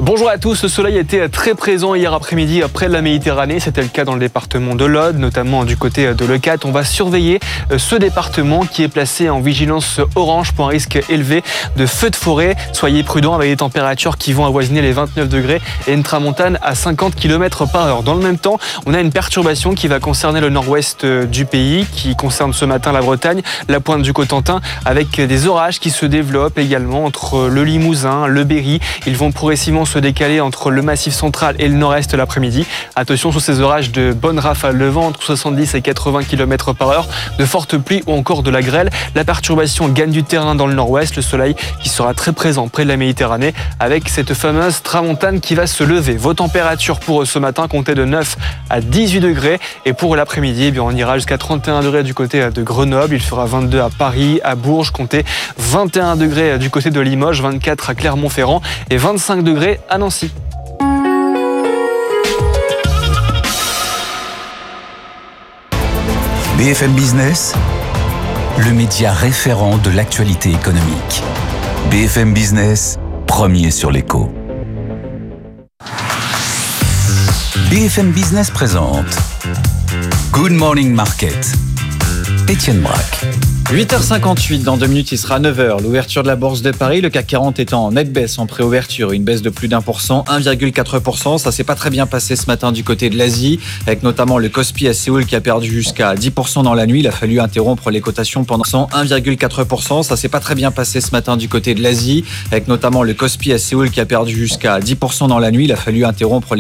S1: Bonjour à tous, le soleil était très présent hier après-midi près de la Méditerranée. C'était le cas dans le département de l'Aude, notamment du côté de Leucate. On va surveiller ce département qui est placé en vigilance orange pour un risque élevé de feux de forêt. Soyez prudents avec des températures qui vont avoisiner les vingt-neuf degrés et une tramontane à cinquante kilomètres par heure. Dans le même temps, on a une perturbation qui va concerner le nord-ouest du pays, qui concerne ce matin la Bretagne, la pointe du Cotentin, avec des orages qui se développent également entre le Limousin, le Berry. Ils vont progressivement se décaler entre le Massif central et le nord-est l'après-midi. Attention sur ces orages de bonnes rafales de vent entre soixante-dix et quatre-vingts kilomètres par heure, de fortes pluies ou encore de la grêle. La perturbation gagne du terrain dans le nord-ouest, le soleil qui sera très présent près de la Méditerranée avec cette fameuse tramontane qui va se lever. Vos températures pour ce matin comptaient de neuf à dix-huit degrés et pour l'après-midi, eh bien, on ira jusqu'à trente et un degrés du côté de Grenoble. Il fera vingt-deux à Paris, à Bourges, comptez vingt et un degrés du côté de Limoges, vingt-quatre à Clermont-Ferrand et vingt-cinq degrés à Nancy.
S8: B F M Business, le média référent de l'actualité économique. B F M Business, premier sur l'écho. B F M Business présente Good Morning Market. Étienne Braque.
S10: huit heures cinquante-huit, dans deux minutes, il sera neuf heures. L'ouverture de la Bourse de Paris, le C A C quarante étant en nette baisse en préouverture, une baisse de plus d'un pour cent, un virgule quatre pour cent. Ça s'est pas très bien passé ce matin du côté de l'Asie, avec notamment le Kospi à Séoul qui a perdu jusqu'à dix pour cent dans la nuit. Il a fallu interrompre les cotations pendant un virgule quatre pour cent. Ça s'est pas très bien passé ce matin du côté de l'Asie, avec notamment le Kospi à Séoul qui a perdu jusqu'à dix pour cent dans la nuit. Il a fallu interrompre les